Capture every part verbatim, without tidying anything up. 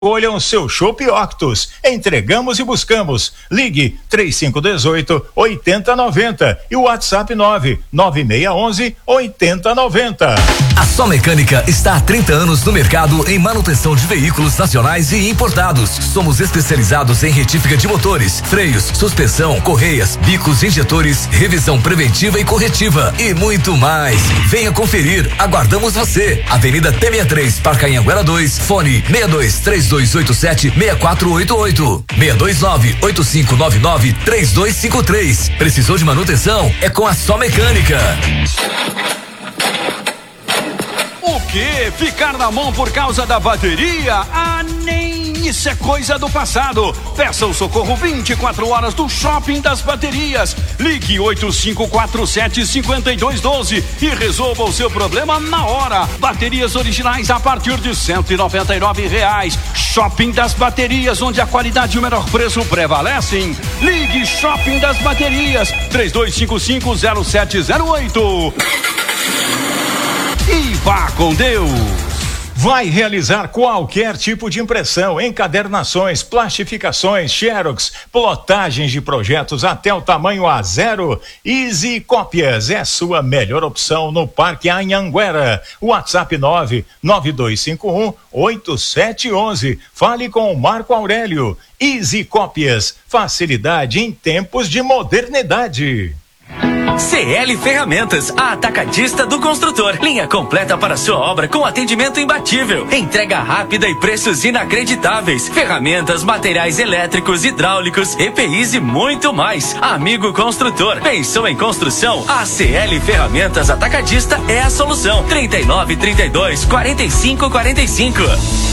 Olham seu Chopp Octus. Entregamos e buscamos. Ligue três cinco um oito, oito zero nove zero e o WhatsApp nove nove seis um um, oito zero nove zero. A Só Mecânica está há trinta anos no mercado em manutenção de veículos nacionais e importados. Somos especializados em retífica de motores, freios, suspensão, correias, bicos, injetores, revisão preventiva e corretiva e muito mais. Venha conferir. Aguardamos você. Avenida T sessenta e três, Parque Anhanguera dois, fone seis dois três dois oito sete, seis quatro oito oito, seis dois nove, oito cinco nove nove, três dois cinco três. Precisou de manutenção? É com a Só Mecânica. O que? Ficar na mão por causa da bateria? Ah, nem isso é coisa do passado. Peça o socorro vinte e quatro horas do Shopping das Baterias. Ligue oito cinco quatro sete, cinco dois um dois e resolva o seu problema na hora. Baterias originais a partir de cento e noventa e nove reais. Shopping das Baterias, onde a qualidade e o menor preço prevalecem. Ligue Shopping das Baterias, três dois cinco cinco, zero sete zero oito. E vá com Deus. Vai realizar qualquer tipo de impressão, encadernações, plastificações, xerox, plotagens de projetos até o tamanho A zero. Easy Cópias é sua melhor opção no Parque Anhanguera. WhatsApp nove nove dois cinco um, oito sete um um. Fale com o Marco Aurélio. Easy Cópias, facilidade em tempos de modernidade. C L Ferramentas, a atacadista do construtor. Linha completa para sua obra com atendimento imbatível. Entrega rápida e preços inacreditáveis. Ferramentas, materiais elétricos, hidráulicos, E P Is e muito mais. Amigo construtor, pensou em construção? A C L Ferramentas Atacadista é a solução. trinta e nove, trinta e dois, quarenta e cinco, quarenta e cinco.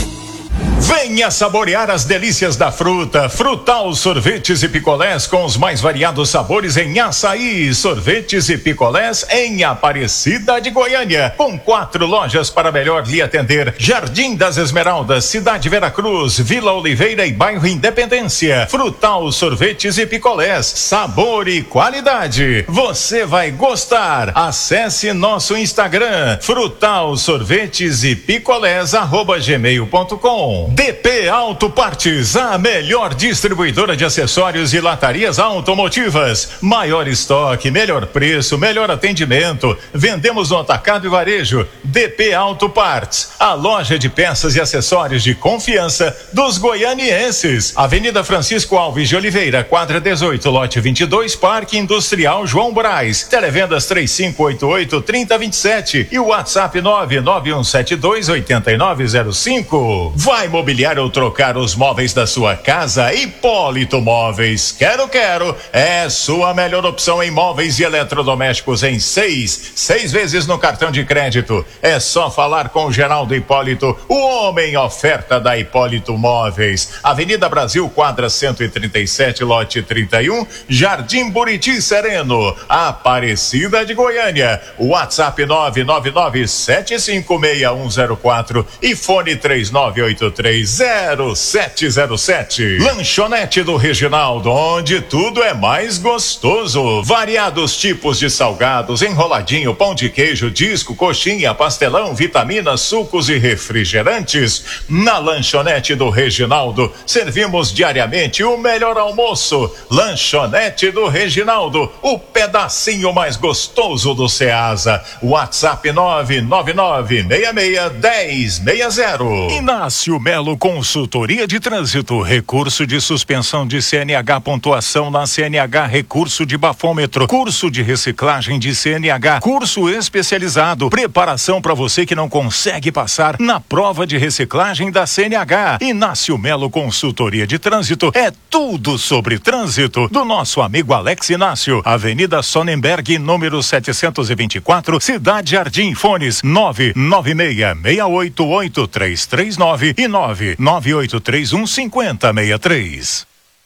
Venha saborear as delícias da fruta. Frutal Sorvetes e Picolés com os mais variados sabores em açaí. Sorvetes e picolés em Aparecida de Goiânia. Com quatro lojas para melhor lhe atender. Jardim das Esmeraldas, Cidade Veracruz, Vila Oliveira e Bairro Independência. Frutal Sorvetes e Picolés. Sabor e qualidade. Você vai gostar. Acesse nosso Instagram. Frutal Sorvetes e Picolés arroba gmail ponto com. D P Auto Partes, a melhor distribuidora de acessórios e latarias automotivas. Maior estoque, melhor preço, melhor atendimento. Vendemos no atacado e varejo. D P Auto Partes, a loja de peças e acessórios de confiança dos goianienses. Avenida Francisco Alves de Oliveira, quadra dezoito, lote vinte e dois, Parque Industrial João Braz. Televendas três cinco oito oito, três zero dois sete e o WhatsApp nove nove um sete dois, oito nove zero cinco. Vai mobiliar ou trocar os móveis da sua casa? Hipólito Móveis. Quero, quero. É sua melhor opção em móveis e eletrodomésticos em seis, seis vezes no cartão de crédito. É só falar com o Geraldo Hipólito, o homem oferta da Hipólito Móveis. Avenida Brasil, quadra cento e trinta e sete, lote trinta e um, Jardim Buriti Sereno, Aparecida de Goiânia. WhatsApp nove nove nove sete cinco seis um zero quatro e fone três nove oito três zero sete zero sete. Lanchonete do Reginaldo, onde tudo é mais gostoso. Variados tipos de salgados, enroladinho, pão de queijo, disco, coxinha, pastelão, vitaminas, sucos e refrigerantes. Na Lanchonete do Reginaldo, servimos diariamente o melhor almoço. Lanchonete do Reginaldo, o pedacinho mais gostoso do Ceasa. WhatsApp nove nove nove seis seis, dez seis zero. Inácio Melo Consultoria de Trânsito, recurso de suspensão de C N H, pontuação na C N H, recurso de bafômetro, curso de reciclagem de C N H, curso especializado, preparação para você que não consegue passar na prova de reciclagem da C N H. Inácio Melo Consultoria de Trânsito é tudo sobre trânsito do nosso amigo Alex Inácio. Avenida Sonnenberg, número setecentos e vinte e quatro, Cidade Jardim. Fones nove nove seis seis oito oito três três nove e nove nove oito três um cinco zero seis três.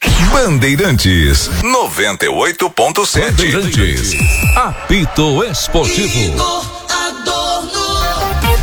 Bandeirantes noventa e oito ponto sete. Bandeirantes. Apito Esportivo. Igor Adorno.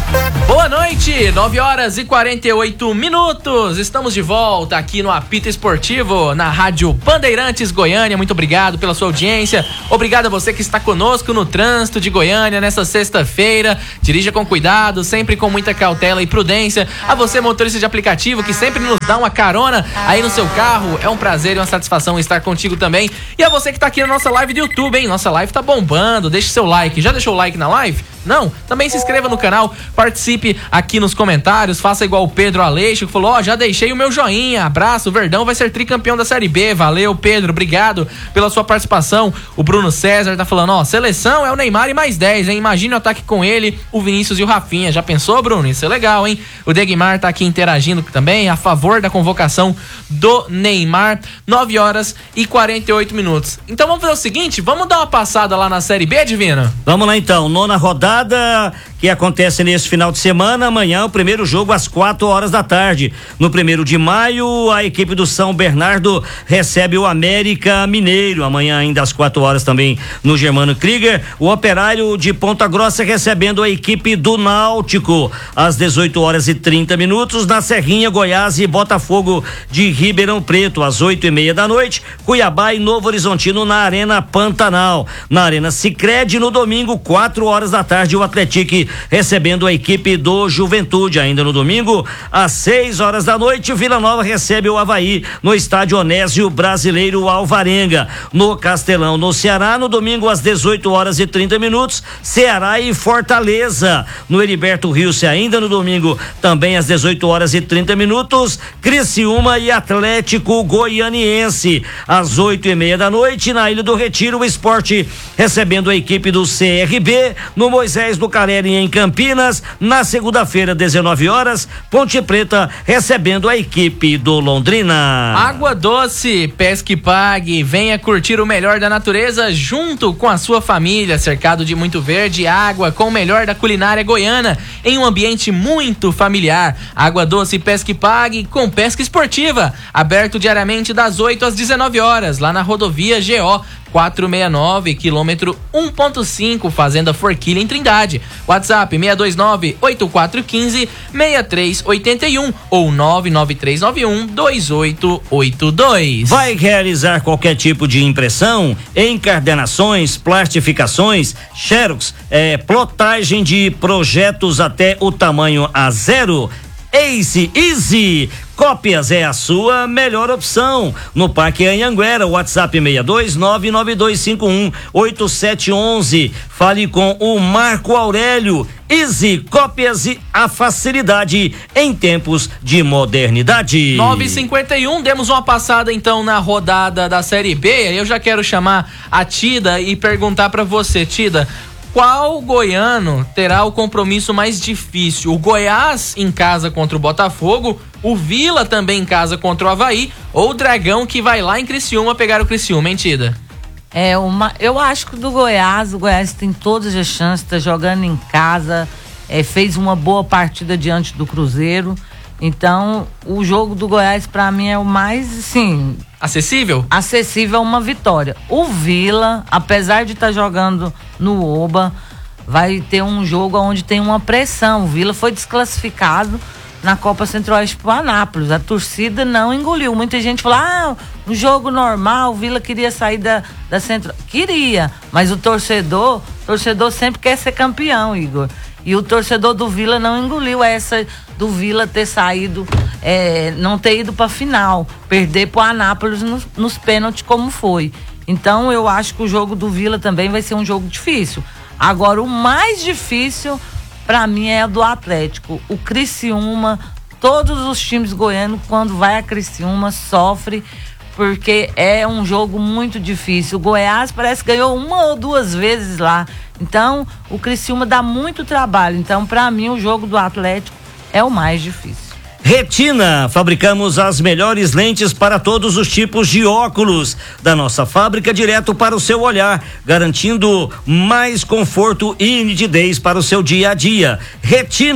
Boa noite, nove horas e quarenta e oito minutos. Estamos de volta aqui no Apito Esportivo, na Rádio Bandeirantes Goiânia. Muito obrigado pela sua audiência. Obrigado a você que está conosco no trânsito de Goiânia nessa sexta-feira. Dirija com cuidado, sempre com muita cautela e prudência. A você, motorista de aplicativo, que sempre nos dá uma carona aí no seu carro. É um prazer e uma satisfação estar contigo também. E a você que está aqui na nossa live do YouTube, hein? Nossa live tá bombando. Deixe seu like. Já deixou o like na live? Não? Também se inscreva no canal, participe aqui nos comentários, faça igual o Pedro Aleixo, que falou, ó, oh, já deixei o meu joinha, abraço, o Verdão vai ser tricampeão da Série B, valeu Pedro, obrigado pela sua participação. O Bruno César tá falando, ó, seleção é o Neymar e mais dez, hein, imagine o ataque com ele, o Vinícius e o Rafinha, já pensou, Bruno? Isso é legal, hein? O Degmar tá aqui interagindo também, a favor da convocação do Neymar, nove horas e quarenta e oito minutos. Então vamos fazer o seguinte, vamos dar uma passada lá na Série B, Divino? Vamos lá então, nona rodada que acontece nesse final de semana. Amanhã o primeiro jogo às quatro horas da tarde. No primeiro de maio, a equipe do São Bernardo recebe o América Mineiro. Amanhã ainda às quatro horas também no Germano Krieger. O Operário de Ponta Grossa recebendo a equipe do Náutico às dezoito horas e trinta minutos. Na Serrinha, Goiás e Botafogo de Ribeirão Preto às oito e meia da noite. Cuiabá e Novo Horizontino na Arena Pantanal. Na Arena Sicredi no domingo, quatro horas da tarde, o Atlético recebendo a equipe do Juventude. Ainda no domingo, às seis horas da noite, o Vila Nova recebe o Avaí no estádio Onésio Brasileiro Alvarenga. No Castelão, no Ceará, no domingo, às dezoito horas e trinta minutos, Ceará e Fortaleza. No Heriberto Rios, ainda no domingo, também às dezoito horas e trinta minutos, Criciúma e Atlético Goianiense. Às oito e meia da noite, na Ilha do Retiro, o Sport recebendo a equipe do C R B. No Moisés do Carelli, em Campinas, na segunda-feira, dezenove horas, Ponte Preta recebendo a equipe do Londrina. Água doce, pesque e pague, venha curtir o melhor da natureza junto com a sua família, cercado de muito verde, água com o melhor da culinária goiana, em um ambiente muito familiar. Água doce, pesque e pague com pesca esportiva, aberto diariamente das oito às dezenove horas, lá na rodovia G O quatrocentos e sessenta e nove, quilômetro um ponto cinco, Fazenda Forquilha, em Trindade. WhatsApp seis dois nove, oito quatro um cinco, seis três oito um ou nove nove três nove um, dois oito oito dois. Vai realizar qualquer tipo de impressão, encadernações, plastificações, xerox, é, plotagem de projetos até o tamanho A zero? Ace Easy Cópias é a sua melhor opção. No Parque Anhanguera, WhatsApp seis dois nove nove dois cinco um oito sete um um. Fale com o Marco Aurélio. Easy Cópias e a facilidade em tempos de modernidade. nove e cinquenta e um, demos uma passada então na rodada da Série B. Eu já quero chamar a Tida e perguntar pra você, Tida, qual goiano terá o compromisso mais difícil? O Goiás em casa contra o Botafogo, o Vila também em casa contra o Avaí, ou o Dragão que vai lá em Criciúma pegar o Criciúma, hein, Tida? É uma, eu acho que do Goiás, o Goiás tem todas as chances, tá jogando em casa, é, fez uma boa partida diante do Cruzeiro. Então, o jogo do Goiás pra mim é o mais, assim... Acessível? Acessível a uma vitória. O Vila, apesar de estar tá jogando no Oba, vai ter um jogo onde tem uma pressão. O Vila foi desclassificado na Copa Centro-Oeste pro Anápolis. A torcida não engoliu. Muita gente falou, ah, um jogo normal, o Vila queria sair da, da Centro... Queria, mas o torcedor, torcedor sempre quer ser campeão, Igor. E o torcedor do Vila não engoliu essa do Vila ter saído, é, não ter ido pra final, perder pro Anápolis nos, nos pênaltis como foi. Então eu acho que o jogo do Vila também vai ser um jogo difícil. Agora o mais difícil pra mim é o do Atlético. O Criciúma, todos os times goianos quando vai a Criciúma sofre, porque é um jogo muito difícil. O Goiás parece que ganhou uma ou duas vezes lá. Então, o Criciúma dá muito trabalho. Então, para mim, o jogo do Atlético é o mais difícil. Retina, fabricamos as melhores lentes para todos os tipos de óculos da nossa fábrica, direto para o seu olhar, garantindo mais conforto e nitidez para o seu dia a dia. Retina,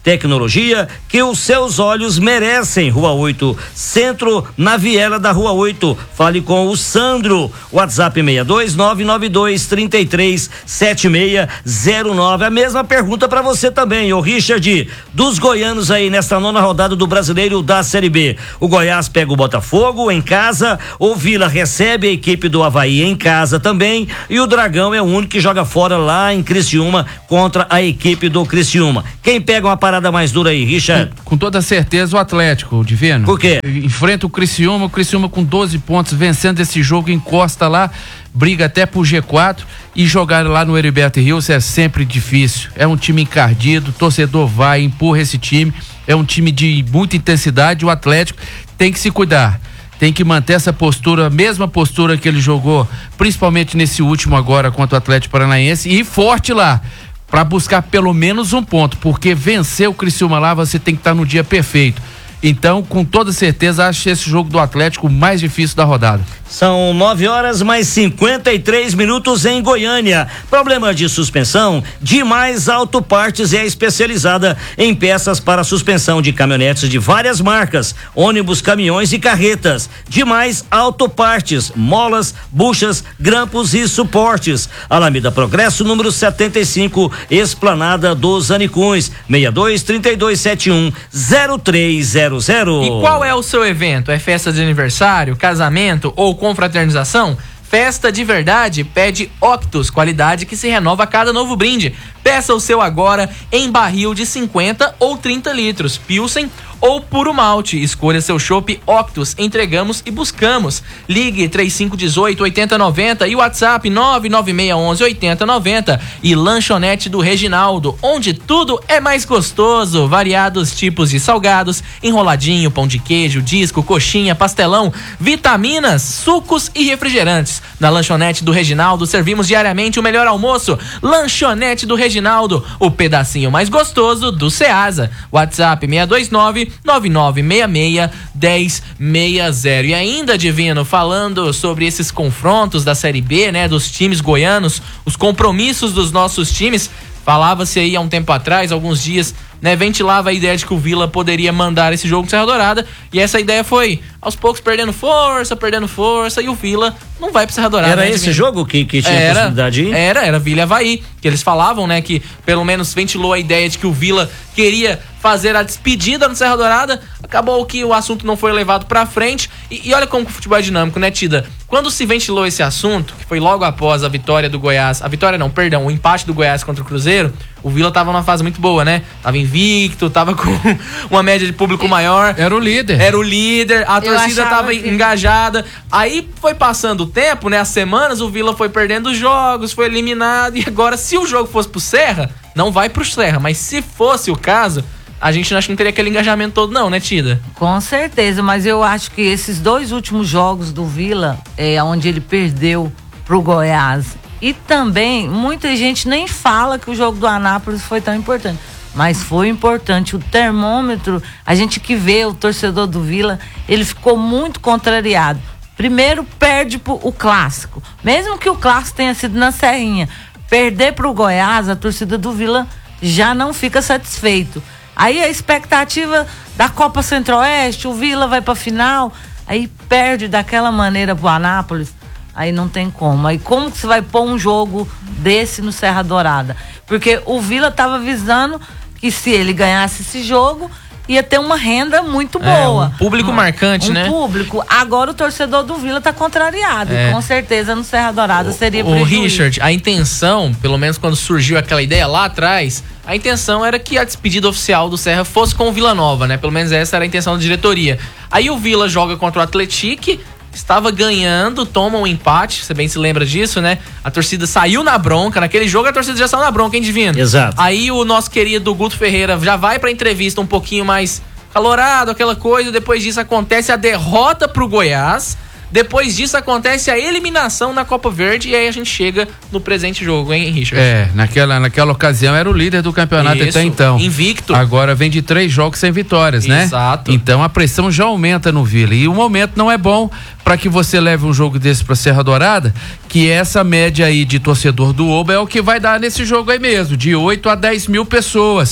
tecnologia que os seus olhos merecem. Rua oito, Centro, na Viela da Rua oito. Fale com o Sandro. WhatsApp seis dois nove nove dois três três sete seis zero nove. A mesma pergunta para você também, o Richard, dos goianos aí nesta nona rodada do Brasileiro da Série B. O Goiás pega o Botafogo em casa, o Vila recebe a equipe do Avaí em casa também, e o Dragão é o único que joga fora lá em Criciúma contra a equipe do Criciúma. Quem pega uma parada mais dura aí, Richard? Com, com toda certeza o Atlético, Divino. Por quê? Enfrenta o Criciúma, o Criciúma com doze pontos, vencendo esse jogo, encosta lá, briga até pro G quatro, e jogar lá no Heriberto Rios é sempre difícil. É um time encardido, torcedor vai, empurra esse time, é um time de muita intensidade. O Atlético tem que se cuidar, tem que manter essa postura, a mesma postura que ele jogou, principalmente nesse último agora contra o Atlético Paranaense, e ir forte lá, para buscar pelo menos um ponto, porque vencer o Criciúma lá, você tem que estar no dia perfeito. Então, com toda certeza, acho esse jogo do Atlético o mais difícil da rodada. São nove horas mais cinquenta e três minutos em Goiânia. Problema de suspensão? Demais Autopartes é especializada em peças para suspensão de caminhonetes de várias marcas, ônibus, caminhões e carretas. Demais Autopartes, molas, buchas, grampos e suportes. Alameda Progresso, número setenta e cinco, Esplanada dos Anicões. seis dois três dois sete um zero três zero zero. E qual é o seu evento? É festa de aniversário, casamento ou confraternização? Festa de verdade pede Octus, qualidade que se renova a cada novo brinde. Peça o seu agora em barril de cinquenta ou trinta litros, Pilsen ou puro malte. Escolha seu chopp Octus, entregamos e buscamos. Ligue três cinco um oito, oito zero nove zero e WhatsApp nove nove seis um um, oito zero nove zero. E Lanchonete do Reginaldo, onde tudo é mais gostoso. Variados tipos de salgados, enroladinho, pão de queijo, disco, coxinha, pastelão, vitaminas, sucos e refrigerantes. Na Lanchonete do Reginaldo servimos diariamente o melhor almoço. Lanchonete do Reginaldo, o pedacinho mais gostoso do Ceasa. WhatsApp seis dois nove, nove nove seis seis, um zero seis zero. E ainda, Divino, falando sobre esses confrontos da Série B, né, dos times goianos, os compromissos dos nossos times, falava-se aí há um tempo atrás, alguns dias, né, ventilava a ideia de que o Vila poderia mandar esse jogo no Serra Dourada, e essa ideia foi aos poucos perdendo força, perdendo força, e o Vila não vai pro Serra Dourada. Era né, esse jogo que, que tinha era, possibilidade de ir? Era, era Vila e Avaí, que eles falavam, né, que pelo menos ventilou a ideia de que o Vila queria fazer a despedida no Serra Dourada. Acabou que o assunto não foi levado pra frente, e, e olha como o futebol é dinâmico, né, Tida? Quando se ventilou esse assunto, que foi logo após a vitória do Goiás, a vitória não, perdão, o empate do Goiás contra o Cruzeiro, o Vila tava numa fase muito boa, né? Tava invicto, tava com uma média de público maior. Era o líder. Era o líder, a Eu torcida tava que... engajada. Aí foi passando o tempo, né? As semanas, o Vila foi perdendo os jogos, foi eliminado, e agora, se o jogo fosse pro Serra, não vai pro Serra, mas se fosse o caso, a gente acho que não teria aquele engajamento todo não, né, Tida? Com certeza, mas eu acho que esses dois últimos jogos do Vila, é, onde ele perdeu pro Goiás, e também muita gente nem fala que o jogo do Anápolis foi tão importante, mas foi importante. O termômetro, a gente que vê o torcedor do Vila, ele ficou muito contrariado. Primeiro, perde pro, o clássico, mesmo que o clássico tenha sido na Serrinha, perder pro Goiás, a torcida do Vila já não fica satisfeito. Aí a expectativa da Copa Centro-Oeste, o Vila vai pra final, aí perde daquela maneira pro Anápolis, aí não tem como. Aí como que você vai pôr um jogo desse no Serra Dourada? Porque o Vila tava visando que se ele ganhasse esse jogo, ia ter uma renda muito boa. É, um público um, marcante, um né? Um público. Agora o torcedor do Vila tá contrariado. É. E com certeza no Serra Dourada o, seria o prejuízo. Richard, a intenção, pelo menos quando surgiu aquela ideia lá atrás, a intenção era que a despedida oficial do Serra fosse com o Vila Nova, né? Pelo menos essa era a intenção da diretoria. Aí o Vila joga contra o Atlético, estava ganhando, toma um empate, você bem se lembra disso, né? A torcida saiu na bronca, naquele jogo a torcida já saiu na bronca, hein, Divino? Exato. Aí o nosso querido Guto Ferreira já vai pra entrevista um pouquinho mais calorado, aquela coisa, depois disso acontece a derrota pro Goiás, depois disso acontece a eliminação na Copa Verde, e aí a gente chega no presente jogo, hein, Richard? É, naquela, naquela ocasião era o líder do campeonato. Isso, até então. Invicto. Agora vem de três jogos sem vitórias, né? Exato. Então a pressão já aumenta no Vila, e o momento não é bom para que você leve um jogo desse pra Serra Dourada, que essa média aí de torcedor do Oba é o que vai dar nesse jogo aí mesmo, de oito a dez mil pessoas.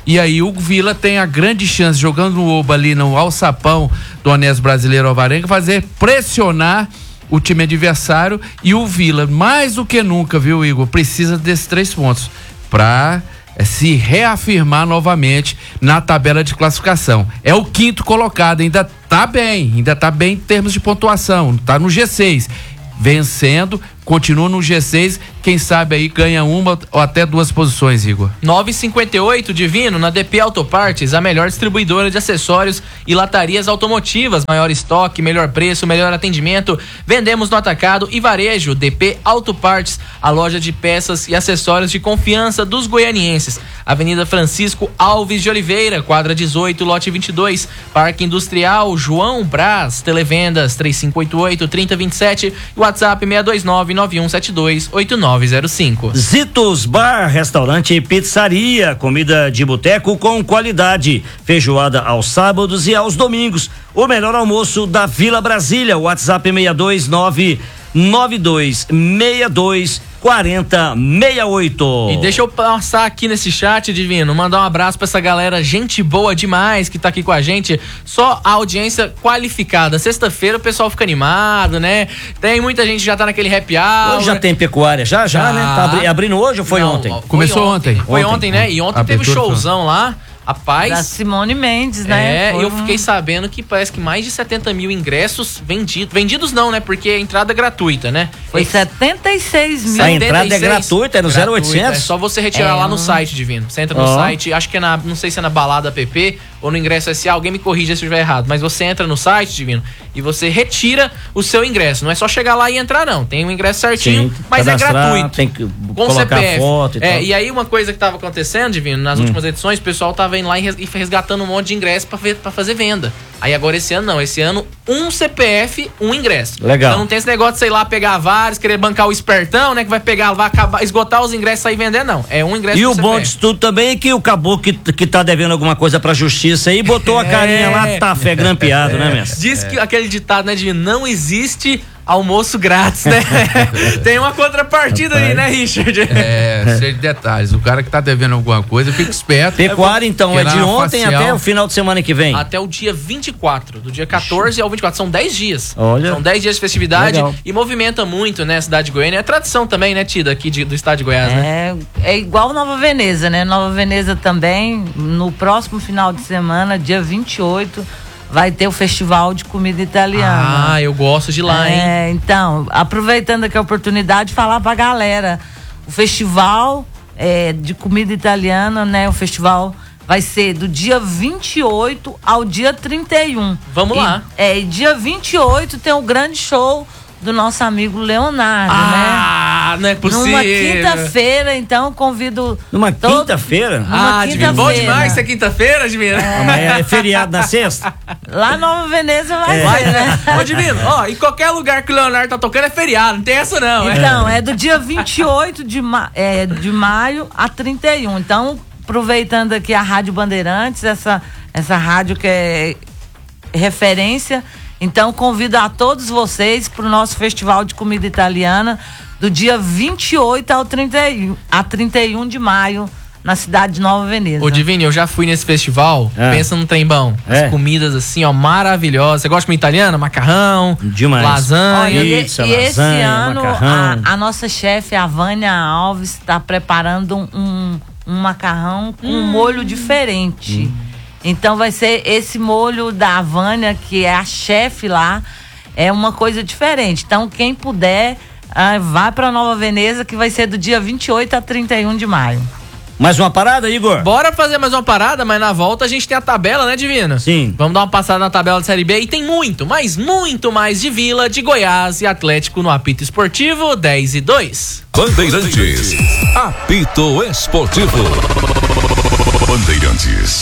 E aí o Vila tem a grande chance, jogando no Oba ali no alçapão do Anésio Brasileiro Alvarenga, fazer pressionar o time adversário, e o Vila, mais do que nunca, viu, Igor, precisa desses três pontos para é, se reafirmar novamente na tabela de classificação. É o quinto colocado, ainda tá bem, ainda tá bem em termos de pontuação, tá no G seis. Vencendo, continua no G seis, quem sabe aí ganha uma ou até duas posições, Igor. nove e cinquenta e oito, Divino, na D P Autopartes, a melhor distribuidora de acessórios e latarias automotivas, maior estoque, melhor preço, melhor atendimento, vendemos no atacado e varejo. D P Autopartes, a loja de peças e acessórios de confiança dos goianienses. Avenida Francisco Alves de Oliveira, quadra dezoito, lote vinte e dois, Parque Industrial João Brás, televendas três cinco oito oito, três zero dois sete, WhatsApp seis dois nove, nove um sete dois, oito nove zero cinco. Zitos Bar, restaurante e pizzaria, comida de boteco com qualidade, feijoada aos sábados e aos domingos, o melhor almoço da Vila Brasília. WhatsApp seis dois nove, nove dois seis dois, quarenta sessenta e oito. E deixa eu passar aqui nesse chat, Divino, mandar um abraço pra essa galera, gente boa demais que tá aqui com a gente, só a audiência qualificada. Sexta-feira o pessoal fica animado, né? Tem muita gente que já tá naquele happy hour. Hoje já tem pecuária, já, já, já. né? Tá abri, abrindo hoje ou foi Não, ontem? Foi Começou ontem. ontem. Foi ontem, ontem, né? E ontem teve showzão lá. Rapaz, da Simone Mendes, né? É, Foi eu um... fiquei sabendo que parece que mais de setenta mil ingressos vendidos. Vendidos não, né? Porque a entrada é gratuita, né? Foi é, setenta e seis mil. A entrada é gratuita, é no zero oitocentos. É só você retirar é, lá no site, Divino. Você entra no oh. site, acho que é na, não sei se é na Balada app ou no ingresso S A, alguém me corrija se eu estiver errado, mas você entra no site, Divino, e você retira o seu ingresso. Não é só chegar lá e entrar, não. Tem um ingresso certinho, Sim, mas é gratuito. Tem que com colocar C P F. Foto e é, tal. e aí uma coisa que tava acontecendo, Divino, nas hum. últimas edições, o pessoal tava indo lá e resgatando um monte de ingresso pra, pra fazer venda. Aí agora esse ano não, esse ano um C P F, um ingresso. Legal. Então não tem esse negócio de, sei lá, pegar vários, querer bancar o espertão, né? Que vai pegar, vai acabar, esgotar os ingressos e sair vender, não. É um ingresso. E o bom disso tudo também é que o caboclo que, que tá devendo alguma coisa pra justiça aí, botou a carinha lá, tá fé grampeado, né, mestre? Diz que aquele ditado, né, de não existe almoço grátis, né? Tem uma contrapartida aí, né, Richard? É, cheio de detalhes. O cara que tá devendo alguma coisa, fica esperto. Pecuária, então, é de ontem facial. até o final de semana que vem? Até o dia vinte e quatro, do dia quatorze ao vinte e quatro, são dez dias. Olha. São dez dias de festividade. Legal. E movimenta muito, né, a cidade de Goiânia. É tradição também, né, Tida, aqui de, do estado de Goiás, né? É, é igual Nova Veneza, né? Nova Veneza também, no próximo final de semana, dia vinte e oito, vai ter o festival de comida italiana. Ah, eu gosto de lá, hein? É, então, aproveitando aqui a oportunidade, falar pra galera, o festival é, de comida italiana, né? O festival vai ser do dia vinte e oito ao dia trinta e um. Vamos e, lá. É, e dia vinte e oito tem o grande show do nosso amigo Leonardo, ah, né? Ah, não é possível. Numa quinta-feira, então convido... Numa todo... quinta-feira? Ah, quinta-feira. bom demais ser quinta-feira, Divino. É. Amanhã é feriado na sexta? Lá em Nova Veneza vai É. ser, né? Ô, Divino, ó, em qualquer lugar que o Leonardo tá tocando é feriado, não tem essa não. Então, é do dia vinte e oito de, ma é, de maio a trinta e um. Então, aproveitando aqui a Rádio Bandeirantes, essa, essa rádio que é referência, então convido a todos vocês para o nosso Festival de Comida Italiana do dia vinte e oito ao trinta e um, a trinta e um de maio, na cidade de Nova Veneza. Ô, Divino, eu já fui nesse festival, é. pensa num trem bom. As é. comidas assim, ó, maravilhosas. Você gosta de comida italiana? Macarrão, demais. lasanha. Olha, pizza, e, e esse lasanha, ano macarrão. a, a nossa chefe, a Vânia Alves, está preparando um, um, um macarrão com hum. um molho diferente. Hum. Então vai ser esse molho da Vânia, que é a chefe lá, é uma coisa diferente. Então quem puder, ah, vá para Nova Veneza, que vai ser do dia vinte e oito a trinta e um de maio. Mais uma parada, Igor? Bora fazer mais uma parada, mas na volta a gente tem a tabela, né, Divino? Sim. Vamos dar uma passada na tabela de Série B e tem muito, mas muito mais de Vila, de Goiás e Atlético no apito esportivo dez e dois. Bandeirantes, apito esportivo. Bandeirantes.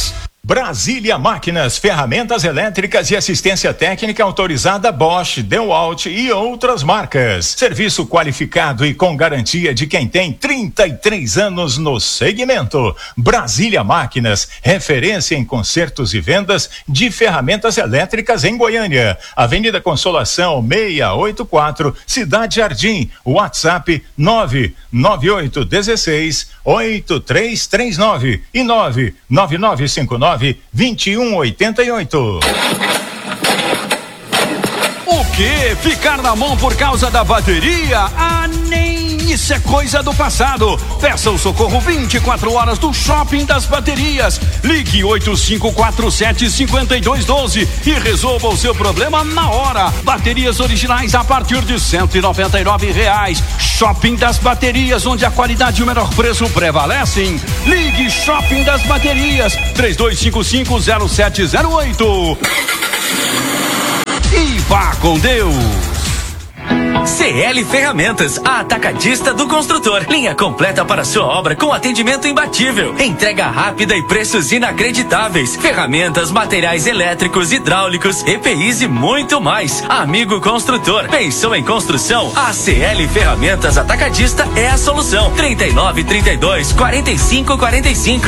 Brasília Máquinas, ferramentas elétricas e assistência técnica autorizada Bosch, DeWalt e outras marcas. Serviço qualificado e com garantia de quem tem trinta e três anos no segmento. Brasília Máquinas, referência em consertos e vendas de ferramentas elétricas em Goiânia. Avenida Consolação seiscentos e oitenta e quatro, Cidade Jardim. WhatsApp nove nove oito um seis oito três três nove e nove nove nove cinco nove vinte e um oitenta e oito. O que? Ficar na mão por causa da bateria? Ah, nem isso é coisa do passado. Peça o socorro vinte e quatro horas do Shopping das Baterias. Ligue oito cinco quatro sete cinco dois um dois e resolva o seu problema na hora. Baterias originais a partir de cento e noventa e nove reais. Shopping das Baterias, onde a qualidade e o menor preço prevalecem. Ligue Shopping das Baterias três dois cinco cinco zero sete zero oito. E vá com Deus. C L Ferramentas, a atacadista do construtor. Linha completa para sua obra com atendimento imbatível. Entrega rápida e preços inacreditáveis. Ferramentas, materiais elétricos, hidráulicos, E P Is e muito mais. Amigo construtor, pensou em construção? A C L Ferramentas Atacadista é a solução. trinta e nove, trinta e dois, quarenta e cinco, quarenta e cinco.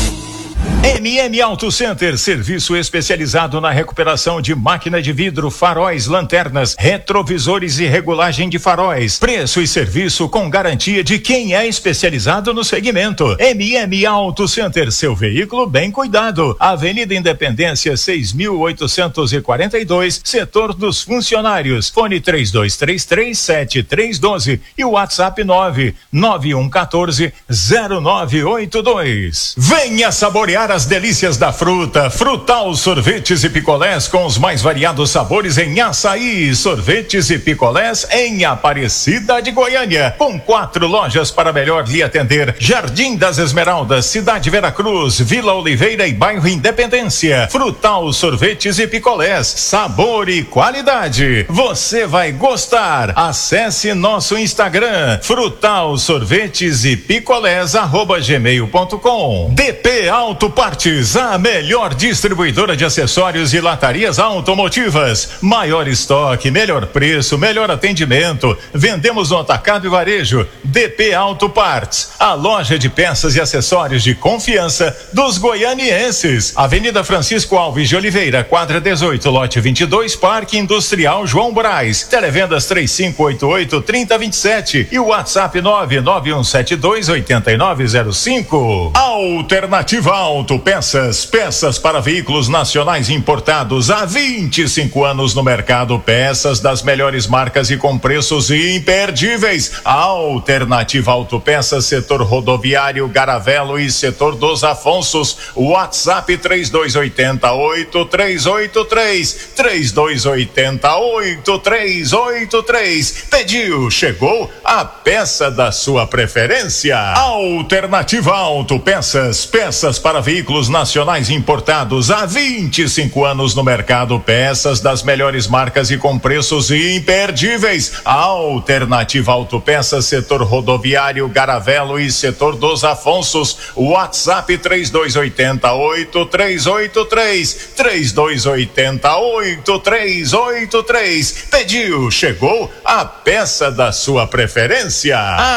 M M Auto Center, serviço especializado na recuperação de máquina de vidro, faróis, lanternas, retrovisores e regulagem de faróis. Preço e serviço com garantia de quem é especializado no segmento. M M Auto Center, seu veículo bem cuidado. Avenida Independência seis mil oitocentos e quarenta e dois, setor dos funcionários. Fone três dois três três sete três um dois e o WhatsApp nove nove um um quatro zero nove oito dois. Venha saborear as delícias da fruta. Frutal Sorvetes e Picolés com os mais variados sabores em açaí. Sorvetes e picolés em Aparecida de Goiânia, com quatro lojas para melhor lhe atender: Jardim das Esmeraldas, Cidade Veracruz, Vila Oliveira e Bairro Independência. Frutal Sorvetes e Picolés, sabor e qualidade. Você vai gostar. Acesse nosso Instagram, Frutal Sorvetes e Picolés arroba gmail ponto com. D P Auto Partes, a melhor distribuidora de acessórios e latarias automotivas. Maior estoque, melhor preço, melhor atendimento. Vendemos no atacado e varejo. D P Auto Partes, a loja de peças e acessórios de confiança dos goianienses. Avenida Francisco Alves de Oliveira, quadra dezoito, lote vinte e dois, Parque Industrial João Braz. Televendas três cinco oito oito, três zero dois sete e o WhatsApp nove nove um sete dois oito nove zero cinco. Alternativa Autopeças, peças para veículos nacionais importados há vinte e cinco anos no mercado, peças das melhores marcas e com preços imperdíveis. Alternativa Autopeças, setor rodoviário, Garavelo e setor dos Afonsos. WhatsApp três dois oito oito, três oito três, três dois oito oito, três oito três. Pediu, chegou a peça da sua preferência. Alternativa Autopeças, peças para veículos nacionais importados há vinte e cinco anos no mercado, peças das melhores marcas e com preços imperdíveis. Alternativa Autopeças, setor rodoviário, Garavelo e setor dos Afonsos. WhatsApp três dois oito oito, três oito três, três dois oito oito, três oito três. Pediu, chegou a peça da sua preferência.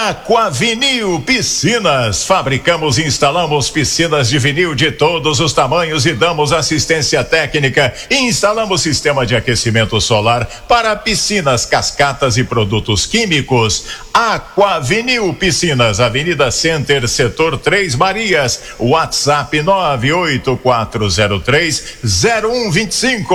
Aquavinil Piscinas, fabricamos e instalamos piscinas de vinil de todos os tamanhos e damos assistência técnica. Instalamos sistema de aquecimento solar para piscinas, cascatas e produtos químicos. Aquavinil Piscinas, Avenida Center, setor Três Marias. WhatsApp nove oito quatro zero três zero um dois cinco.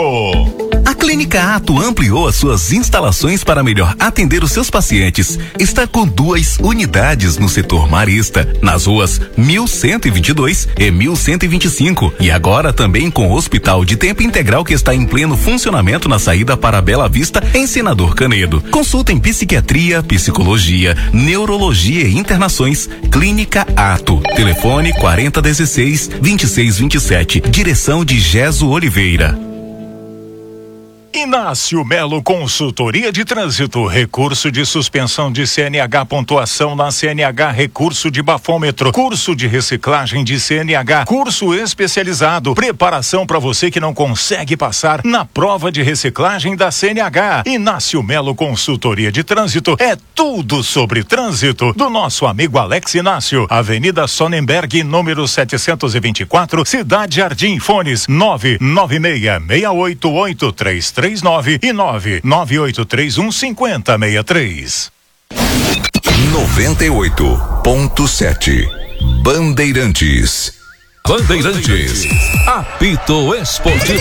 A Clínica Ato ampliou as suas instalações para melhor atender os seus pacientes. Está com duas unidades no setor Marista, nas ruas mil cento e vinte e dois e mil cento e vinte e cinco. E agora também com o Hospital de Tempo Integral, que está em pleno funcionamento na saída para Bela Vista, em Senador Canedo. Consulta em psiquiatria, psicologia, neurologia e internações. Clínica Ato. Telefone quarenta dezesseis, vinte e seis vinte e sete. Direção de Geso Oliveira. Inácio Melo Consultoria de Trânsito, recurso de suspensão de C N H, pontuação na C N H, recurso de bafômetro, curso de reciclagem de C N H, curso especializado, preparação para você que não consegue passar na prova de reciclagem da C N H. Inácio Melo Consultoria de Trânsito é tudo sobre trânsito do nosso amigo Alex Inácio. Avenida Sonnenberg, número setecentos e vinte e quatro, Cidade Jardim. Fones nove nove seis, seis oito oito, três três nove e nove nove oito três um, cinco zero seis três. noventa e oito ponto sete Bandeirantes. Bandeirantes. Apito Esportivo.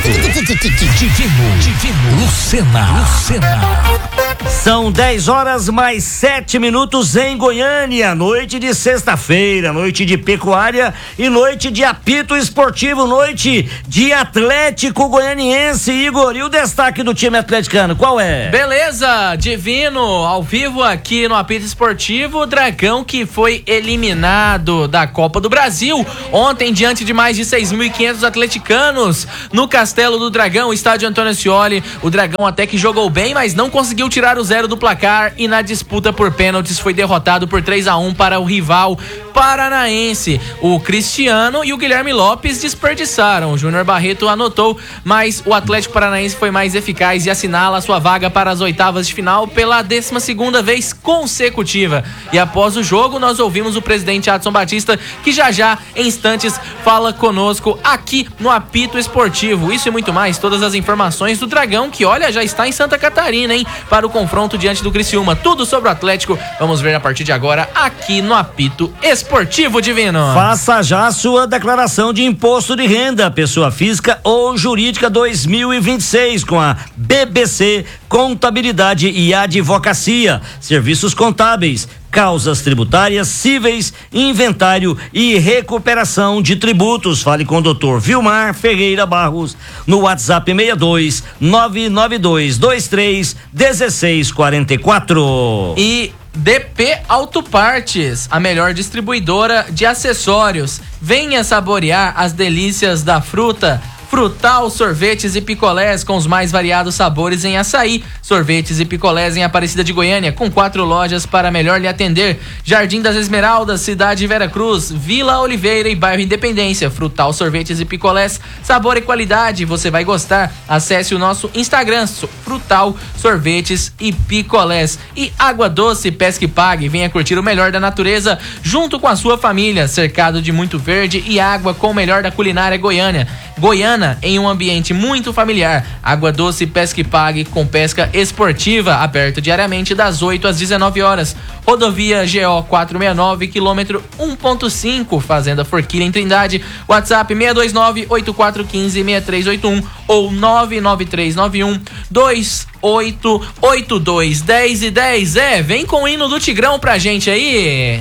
Divino, Divino, Lucena, Lucena. São dez horas mais sete minutos em Goiânia, noite de sexta-feira, noite de pecuária e noite de apito esportivo, noite de Atlético Goianiense. Igor, e o destaque do time atleticano, qual é? Beleza, Divino, ao vivo aqui no apito esportivo, o Dragão que foi eliminado da Copa do Brasil ontem diante de mais de seis mil e quinhentos atleticanos no Castelo do Dragão, estádio Antônio Ascioli. O Dragão até que jogou bem, mas não conseguiu tirar o zero do placar e na disputa por pênaltis foi derrotado por três a um para o rival paranaense. O Cristiano e o Guilherme Lopes desperdiçaram. O Júnior Barreto anotou, mas o Atlético Paranaense foi mais eficaz e assinala sua vaga para as oitavas de final pela décima segunda vez consecutiva. E após o jogo, nós ouvimos o presidente Adson Batista, que já já, em instantes, fala conosco aqui no Apito Esportivo. Isso e muito mais, todas as informações do Dragão, que olha, já está em Santa Catarina, hein? Para o confronto diante do Criciúma. Tudo sobre o Atlético, vamos ver a partir de agora aqui no Apito Esportivo, Divino. Faça já a sua declaração de imposto de renda, pessoa física ou jurídica dois mil e vinte e seis com a B B C Contabilidade e Advocacia, serviços contábeis, causas tributárias, cíveis, inventário e recuperação de tributos. Fale com o doutor Vilmar Ferreira Barros no WhatsApp seis dois nove nove dois dois três um seis quatro quatro. E D P Autopartes, a melhor distribuidora de acessórios. Venha saborear as delícias da fruta. Frutal, sorvetes e picolés com os mais variados sabores em açaí. Sorvetes e picolés em Aparecida de Goiânia, com quatro lojas para melhor lhe atender. Jardim das Esmeraldas, Cidade de Vera Cruz, Vila Oliveira e Bairro Independência. Frutal, sorvetes e picolés, sabor e qualidade, você vai gostar. Acesse o nosso Instagram, Frutal, sorvetes e picolés. E Água Doce, Pesca e Pague, venha curtir o melhor da natureza junto com a sua família, cercado de muito verde e água com o melhor da culinária goiana. Goiana, em um ambiente muito familiar. Água Doce, Pesca e Pague com pesca esportiva, aberto diariamente das oito às dezenove horas. Rodovia G O quatrocentos e sessenta e nove, quilômetro um ponto cinco, Fazenda Forquilha em Trindade. WhatsApp seis dois nove, oito quatro um cinco, seis três oito um ou nove nove três nove um, dois oito oito dois, dez e dez. É, vem com o hino do Tigrão pra gente aí.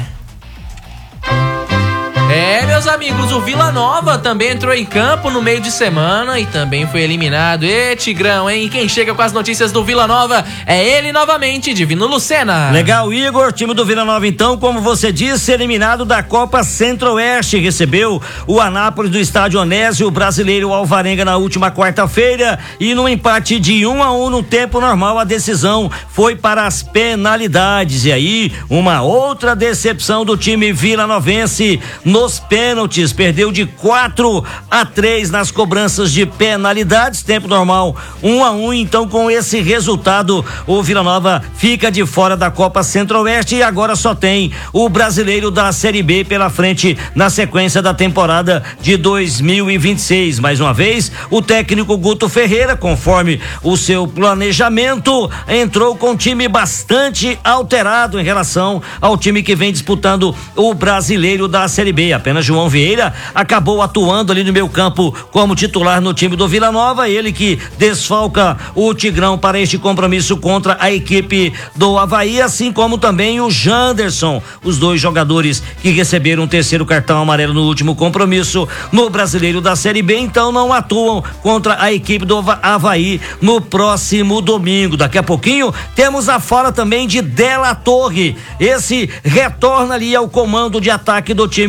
É, meus amigos, o Vila Nova também entrou em campo no meio de semana e também foi eliminado. E Tigrão, hein? Quem chega com as notícias do Vila Nova é ele novamente, Divino Lucena. Legal, Igor. Time do Vila Nova, então, como você disse, eliminado da Copa Centro-Oeste. Recebeu o Anápolis do Estádio Onésio, o brasileiro Alvarenga, na última quarta-feira. E no empate de um a um no tempo normal, a decisão foi para as penalidades. E aí, uma outra decepção do time vilanovense nos pênaltis, perdeu de quatro a três nas cobranças de penalidades, tempo normal um a um. Então, com esse resultado, o Vila Nova fica de fora da Copa Centro-Oeste e agora só tem o brasileiro da Série B pela frente na sequência da temporada de dois mil e vinte e seis. Mais uma vez, o técnico Guto Ferreira, conforme o seu planejamento, entrou com um time bastante alterado em relação ao time que vem disputando o brasileiro da Série B. Apenas João Vieira acabou atuando ali no meio campo como titular no time do Vila Nova, ele que desfalca o Tigrão para este compromisso contra a equipe do Avaí, assim como também o Janderson, os dois jogadores que receberam um terceiro cartão amarelo no último compromisso no brasileiro da Série B, então não atuam contra a equipe do Avaí no próximo domingo. Daqui a pouquinho temos a fala também de Della Torre, esse retorna ali ao comando de ataque do time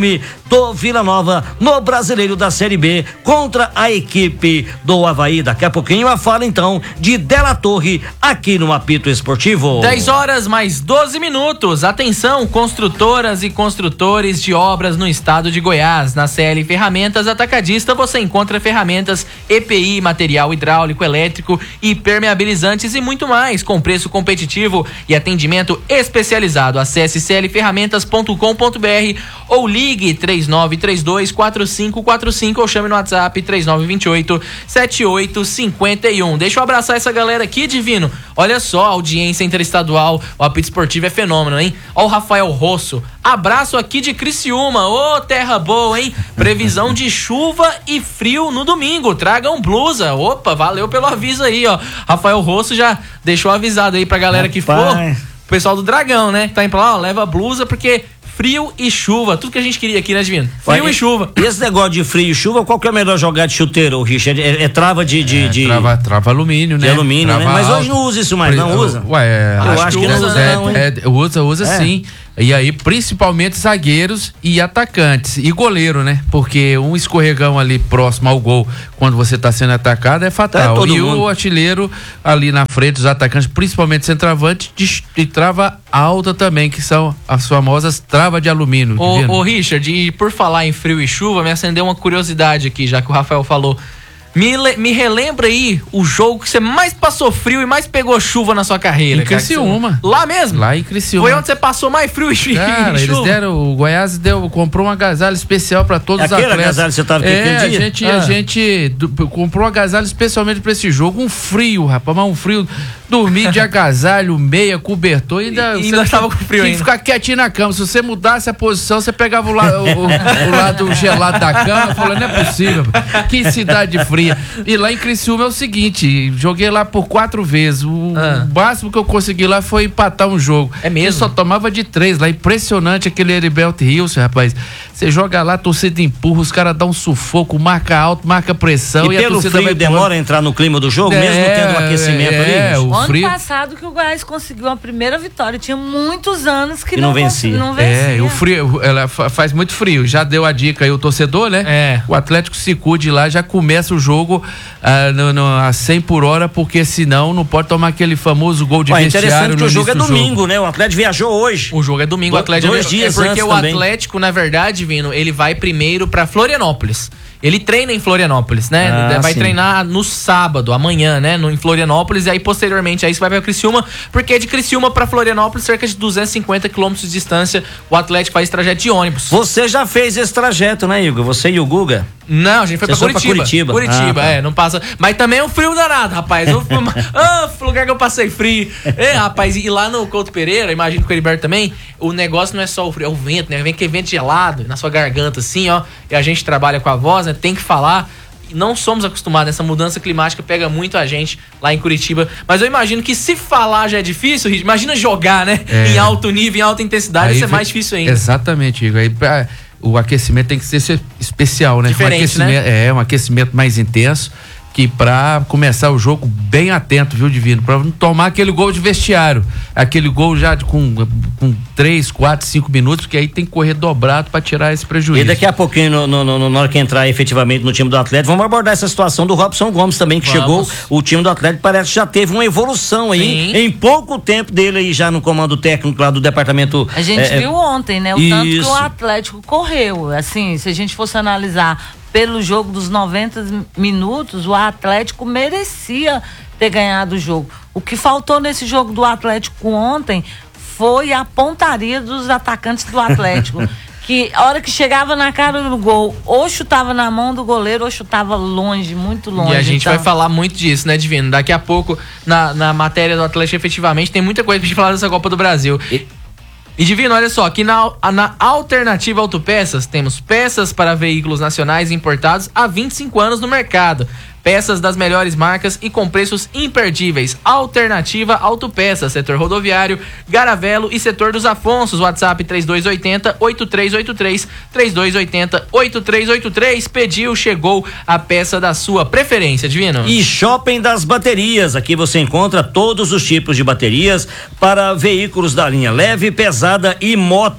do Vila Nova no Brasileiro da Série B contra a equipe do Avaí. Daqui a pouquinho a fala então de Della Torre aqui no Apito Esportivo. dez horas mais doze minutos. Atenção, construtoras e construtores de obras no estado de Goiás. Na C L Ferramentas Atacadista você encontra ferramentas E P I, material hidráulico, elétrico e permeabilizantes e muito mais, com preço competitivo e atendimento especializado. Acesse c l ferramentas ponto com ponto b r ou ligue três nove três dois quatro cinco quatro cinco ou chame no WhatsApp três nove dois oito sete oito cinco um. Deixa eu abraçar essa galera aqui, Divino. Olha só, a audiência interestadual, o Apito Esportivo é fenômeno, hein? Ó o Rafael Rosso. Abraço aqui de Criciúma. Ô, terra boa, hein? Previsão de chuva e frio no domingo. Tragam blusa. Opa, valeu pelo aviso aí, ó. Rafael Rosso já deixou avisado aí pra galera que for. O pessoal do Dragão, né? Tá indo pra lá, ó, leva blusa porque frio e chuva, tudo que a gente queria aqui, né, Divino? Frio Ué, e chuva. E esse negócio de frio e chuva, qual que é o melhor jogar de chuteiro, Richard? É, é trava de... de, é, de... Trava, trava alumínio, né? De alumínio, trava né? Mas alto. hoje não usa isso mais, não usa? Ué, eu acho, acho que, que usa, usa, não, é, é, usa, usa é. sim. E aí, principalmente zagueiros e atacantes. E goleiro, né? Porque um escorregão ali próximo ao gol, quando você tá sendo atacado, é fatal. É e mundo. O artilheiro ali na frente, os atacantes, principalmente centroavante, de, de trava alta também, que são as famosas travas de alumínio. Ô, ô, Richard, e por falar em frio e chuva, me acendeu uma curiosidade aqui, já que o Rafael falou. Me, me relembra aí o jogo que você mais passou frio e mais pegou chuva na sua carreira. Em Criciúma. Lá mesmo? Lá em Criciúma. Foi onde você passou mais frio e chuva? Cara, eles deram, o Goiás deu, comprou um agasalho especial para todos os atletas. Aquele agasalho você tava é, a gente, ah. a gente do, comprou um agasalho especialmente para esse jogo. Um frio, rapaz, mas um frio. Dormir de agasalho, meia, cobertor e ainda. E ainda tava com frio. Tinha que ficar quietinho na cama. Se você mudasse a posição, você pegava o, la, o, o, o lado gelado da cama. Falando, não é possível. Que cidade fria. E lá em Criciúma é o seguinte: joguei lá por quatro vezes. O ah. máximo que eu consegui lá foi empatar um jogo. É mesmo? Eu só tomava de três lá. Impressionante aquele Heriberto Rios, rapaz. Você joga lá, a torcida empurra, os caras dão um sufoco, marca alto, marca pressão. E, e pelo a frio vai demora a entrar no clima do jogo, é, mesmo tendo um aquecimento é, ali? O ano frio... passado que o Goiás conseguiu a primeira vitória. Tinha muitos anos que e não, não vencia. Não vencia. É, o frio, ela faz muito frio. Já deu a dica aí o torcedor, né? É. O Atlético se cuide lá, já começa o jogo ah, no, no, a cem por hora, porque senão não pode tomar aquele famoso gol de Ué, vestiário. Interessante que o jogo é domingo, jogo. né? O Atlético viajou hoje. O jogo é domingo, o Atlético dois dias é porque antes o também. Atlético, na verdade, Vino, ele vai primeiro pra Florianópolis. Ele treina em Florianópolis, né? Ah, vai sim. treinar no sábado, amanhã, né? No, em Florianópolis, e aí posteriormente aí você vai pra Criciúma, porque de Criciúma pra Florianópolis, cerca de duzentos e cinquenta quilômetros de distância, o Atlético faz trajeto de ônibus. Você já fez esse trajeto, né, Igor? Você e o Guga? Não, a gente foi pra Você Curitiba. pra Curitiba. Curitiba, Ah, tá. é, não passa. Mas também é um frio danado, rapaz. Eu, ah, lugar que eu passei frio. É, rapaz, e lá no Couto Pereira, imagino que o Heriberto também, o negócio não é só o frio, é o vento, né? Vem aquele vento gelado na sua garganta, assim, ó. E a gente trabalha com a voz, né? Tem que falar. Não somos acostumados, essa mudança climática pega muito a gente lá em Curitiba. Mas eu imagino que se falar já é difícil, imagina jogar, né? É. Em alto nível, em alta intensidade, Aí isso é vem- mais difícil ainda. Exatamente, Igor. Aí, pra- o aquecimento tem que ser especial, né? Diferente, um aquecimento, né? É, um aquecimento mais intenso, que pra começar o jogo bem atento, viu, Divino? Pra não tomar aquele gol de vestiário, aquele gol já de, com, com três, quatro, cinco minutos, porque aí tem que correr dobrado pra tirar esse prejuízo. E daqui a pouquinho, no, no, no, na hora que entrar efetivamente no time do Atlético, vamos abordar essa situação do Robson Gomes também, que Vamos. chegou. O time do Atlético parece que já teve uma evolução aí, Sim. em pouco tempo dele aí já no comando técnico lá do departamento. A gente é, viu ontem, né? O tanto que isso. o Atlético correu. Assim, se a gente fosse analisar pelo jogo dos noventa minutos, o Atlético merecia ter ganhado o jogo. O que faltou nesse jogo do Atlético ontem foi a pontaria dos atacantes do Atlético. Que a hora que chegava na cara do gol, ou chutava na mão do goleiro, ou chutava longe, muito longe. E a gente então... vai falar muito disso, né, Divino? Daqui a pouco, na, na matéria do Atlético, efetivamente, tem muita coisa pra gente falar dessa Copa do Brasil. E, e Divino, olha só, aqui na, na Alternativa Autopeças, temos peças para veículos nacionais importados há vinte e cinco anos no mercado. Peças das melhores marcas e com preços imperdíveis. Alternativa Autopeças, setor rodoviário, Garavelo e setor dos Afonsos. WhatsApp três dois oito zero, oito três oito três, três dois oito zero, oito três oito três. Pediu, chegou a peça da sua preferência, Divino. E Shopping das Baterias, aqui você encontra todos os tipos de baterias para veículos da linha leve, pesada e moto.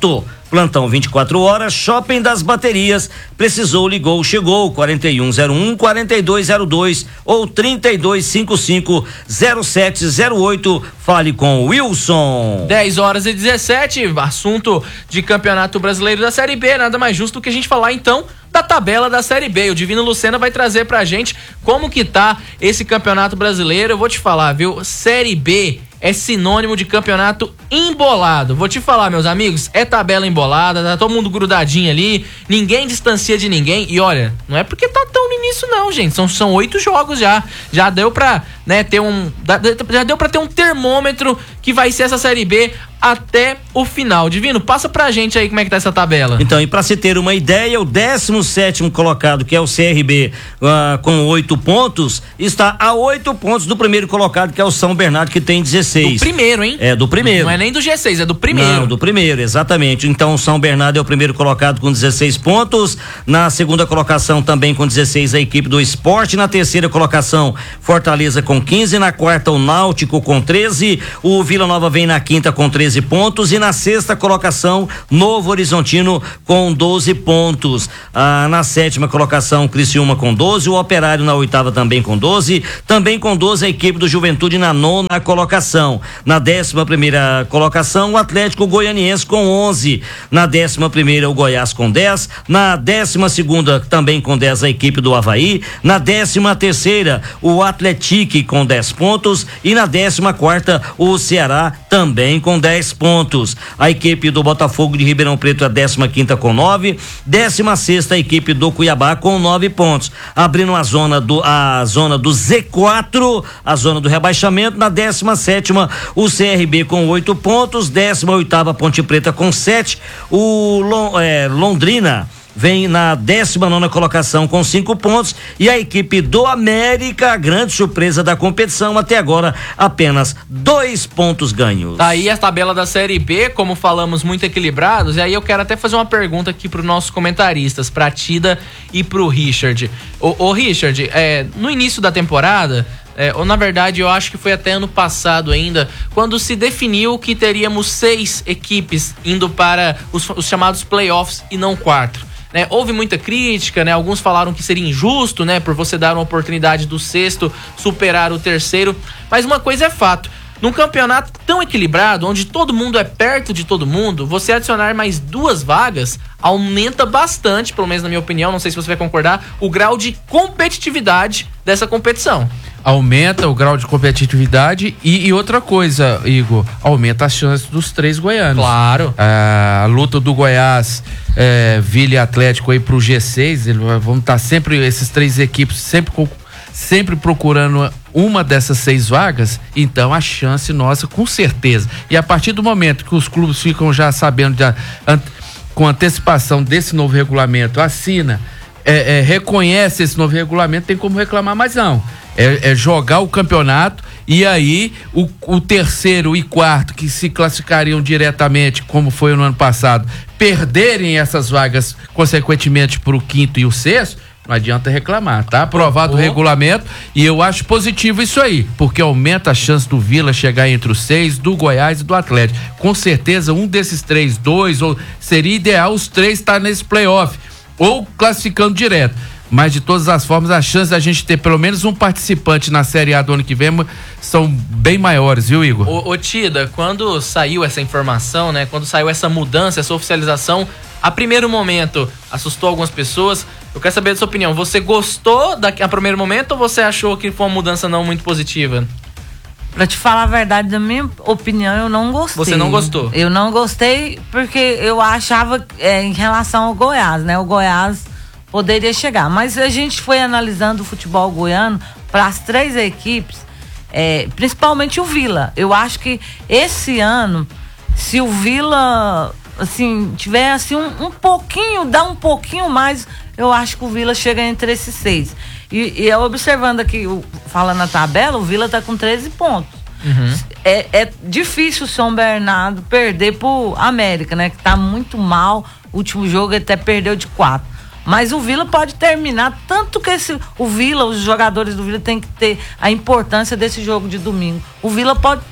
Plantão vinte e quatro horas, Shopping das Baterias. Precisou, ligou, chegou. quarenta e um zero um, quarenta e dois zero dois ou trinta e dois cinquenta e cinco, zero sete zero oito. Fale com o Wilson. dez horas e dezessete, assunto de Campeonato Brasileiro da Série B. Nada mais justo do que a gente falar então da tabela da Série B. O Divino Lucena vai trazer pra gente como que tá esse Campeonato Brasileiro. Eu vou te falar, viu? Série B é sinônimo de campeonato embolado. Vou te falar, meus amigos, é tabela embolada, tá todo mundo grudadinho ali, ninguém distancia de ninguém. E olha, não é porque tá tão no início não, gente, são, são oito jogos já, já deu pra, né, ter um, já deu pra ter um termômetro que vai ser essa Série B até o final. Divino, passa pra gente aí como é que tá essa tabela. Então, e pra se ter uma ideia, o décimo sétimo colocado, que é o C R B, uh, com oito pontos, está a oito pontos do primeiro colocado, que é o São Bernardo, que tem dezesseis. Do primeiro, hein? É, do primeiro. Não é nem do G seis, é do primeiro. Não, do primeiro, exatamente. Então, o São Bernardo é o primeiro colocado com dezesseis pontos. Na segunda colocação, também com dezesseis, a equipe do Sport. Na terceira colocação, Fortaleza com quinze. Na quarta, o Náutico com treze. O Vila Nova vem na quinta com treze pontos. E na sexta colocação, Novo Horizontino com doze pontos. Ah, na sétima colocação, Criciúma com doze. O Operário na oitava também com doze. Também com doze, a equipe do Juventude na nona colocação. Na décima primeira colocação, o Atlético Goianiense com onze. Na décima primeira, o Goiás com dez. Na décima segunda, também com dez, a equipe do Avaí. Na décima terceira, o Atlético com dez pontos. E na décima quarta, o Ceará também com dez pontos. A equipe do Botafogo de Ribeirão Preto, a décima quinta com nove. Décima sexta, a equipe do Cuiabá com nove pontos. Abrindo a zona do, a zona do Z quatro, a zona do rebaixamento. Na décima sétima, o C R B com oito pontos. Décima oitava, Ponte Preta com sete. O Lom, é, Londrina vem na décima nona colocação com cinco pontos. E a equipe do América, a grande surpresa da competição, até agora apenas dois pontos ganhos. Tá aí a tabela da Série B, como falamos, muito equilibrados. E aí eu quero até fazer uma pergunta aqui para os nossos comentaristas, pra Tida e pro Richard. Ô, ô Richard, é, no início da temporada, É, ou na verdade eu acho que foi até ano passado ainda, quando se definiu que teríamos seis equipes indo para os, os chamados playoffs e não quatro. Né? Houve muita crítica, né? Alguns falaram que seria injusto, né? Por você dar uma oportunidade do sexto superar o terceiro, mas uma coisa é fato. Num campeonato tão equilibrado, onde todo mundo é perto de todo mundo, você adicionar mais duas vagas aumenta bastante, pelo menos na minha opinião, não sei se você vai concordar, o grau de competitividade dessa competição. Aumenta o grau de competitividade e, e outra coisa, Igor, aumenta as chances dos três goianos. Claro. A luta do Goiás, é, Vila e Atlético aí pro G seis, eles vão estar sempre, esses três equipes, sempre com sempre procurando uma dessas seis vagas, então a chance nossa, com certeza. E a partir do momento que os clubes ficam já sabendo, já, ante, com antecipação desse novo regulamento, assina, é, é, reconhece esse novo regulamento, tem como reclamar mais não. É, é jogar o campeonato e aí o, o terceiro e quarto que se classificariam diretamente, como foi no ano passado, perderem essas vagas consequentemente para o quinto e o sexto. Não adianta reclamar, tá aprovado oh. o regulamento e eu acho positivo isso aí, porque aumenta a chance do Vila chegar entre os seis, do Goiás e do Atlético. Com certeza um desses três, dois, ou seria ideal os três estar nesse playoff, ou classificando direto. Mas de todas as formas, as chances da gente ter pelo menos um participante na Série A do ano que vem são bem maiores, viu, Igor? Ô, ô Tida, quando saiu essa informação, né? Quando saiu essa mudança, essa oficialização, a primeiro momento assustou algumas pessoas. Eu quero saber da sua opinião. Você gostou da, a primeiro momento ou você achou que foi uma mudança não muito positiva? Pra te falar a verdade, da minha opinião, eu não gostei. Você não gostou? Eu não gostei porque eu achava, é, em relação ao Goiás, né? O Goiás poderia chegar. Mas a gente foi analisando o futebol goiano para as três equipes, é, principalmente o Vila. Eu acho que esse ano, se o Vila, assim, tiver assim um, um pouquinho, dá um pouquinho mais, eu acho que o Vila chega entre esses seis. E, e eu observando aqui, falando na tabela, o Vila tá com treze pontos. Uhum. É, é difícil o São Bernardo perder pro América, né? Que tá muito mal. O último jogo ele até perdeu de quatro. Mas o Vila pode terminar, tanto que esse, o Vila, os jogadores do Vila tem que ter a importância desse jogo de domingo. O Vila pode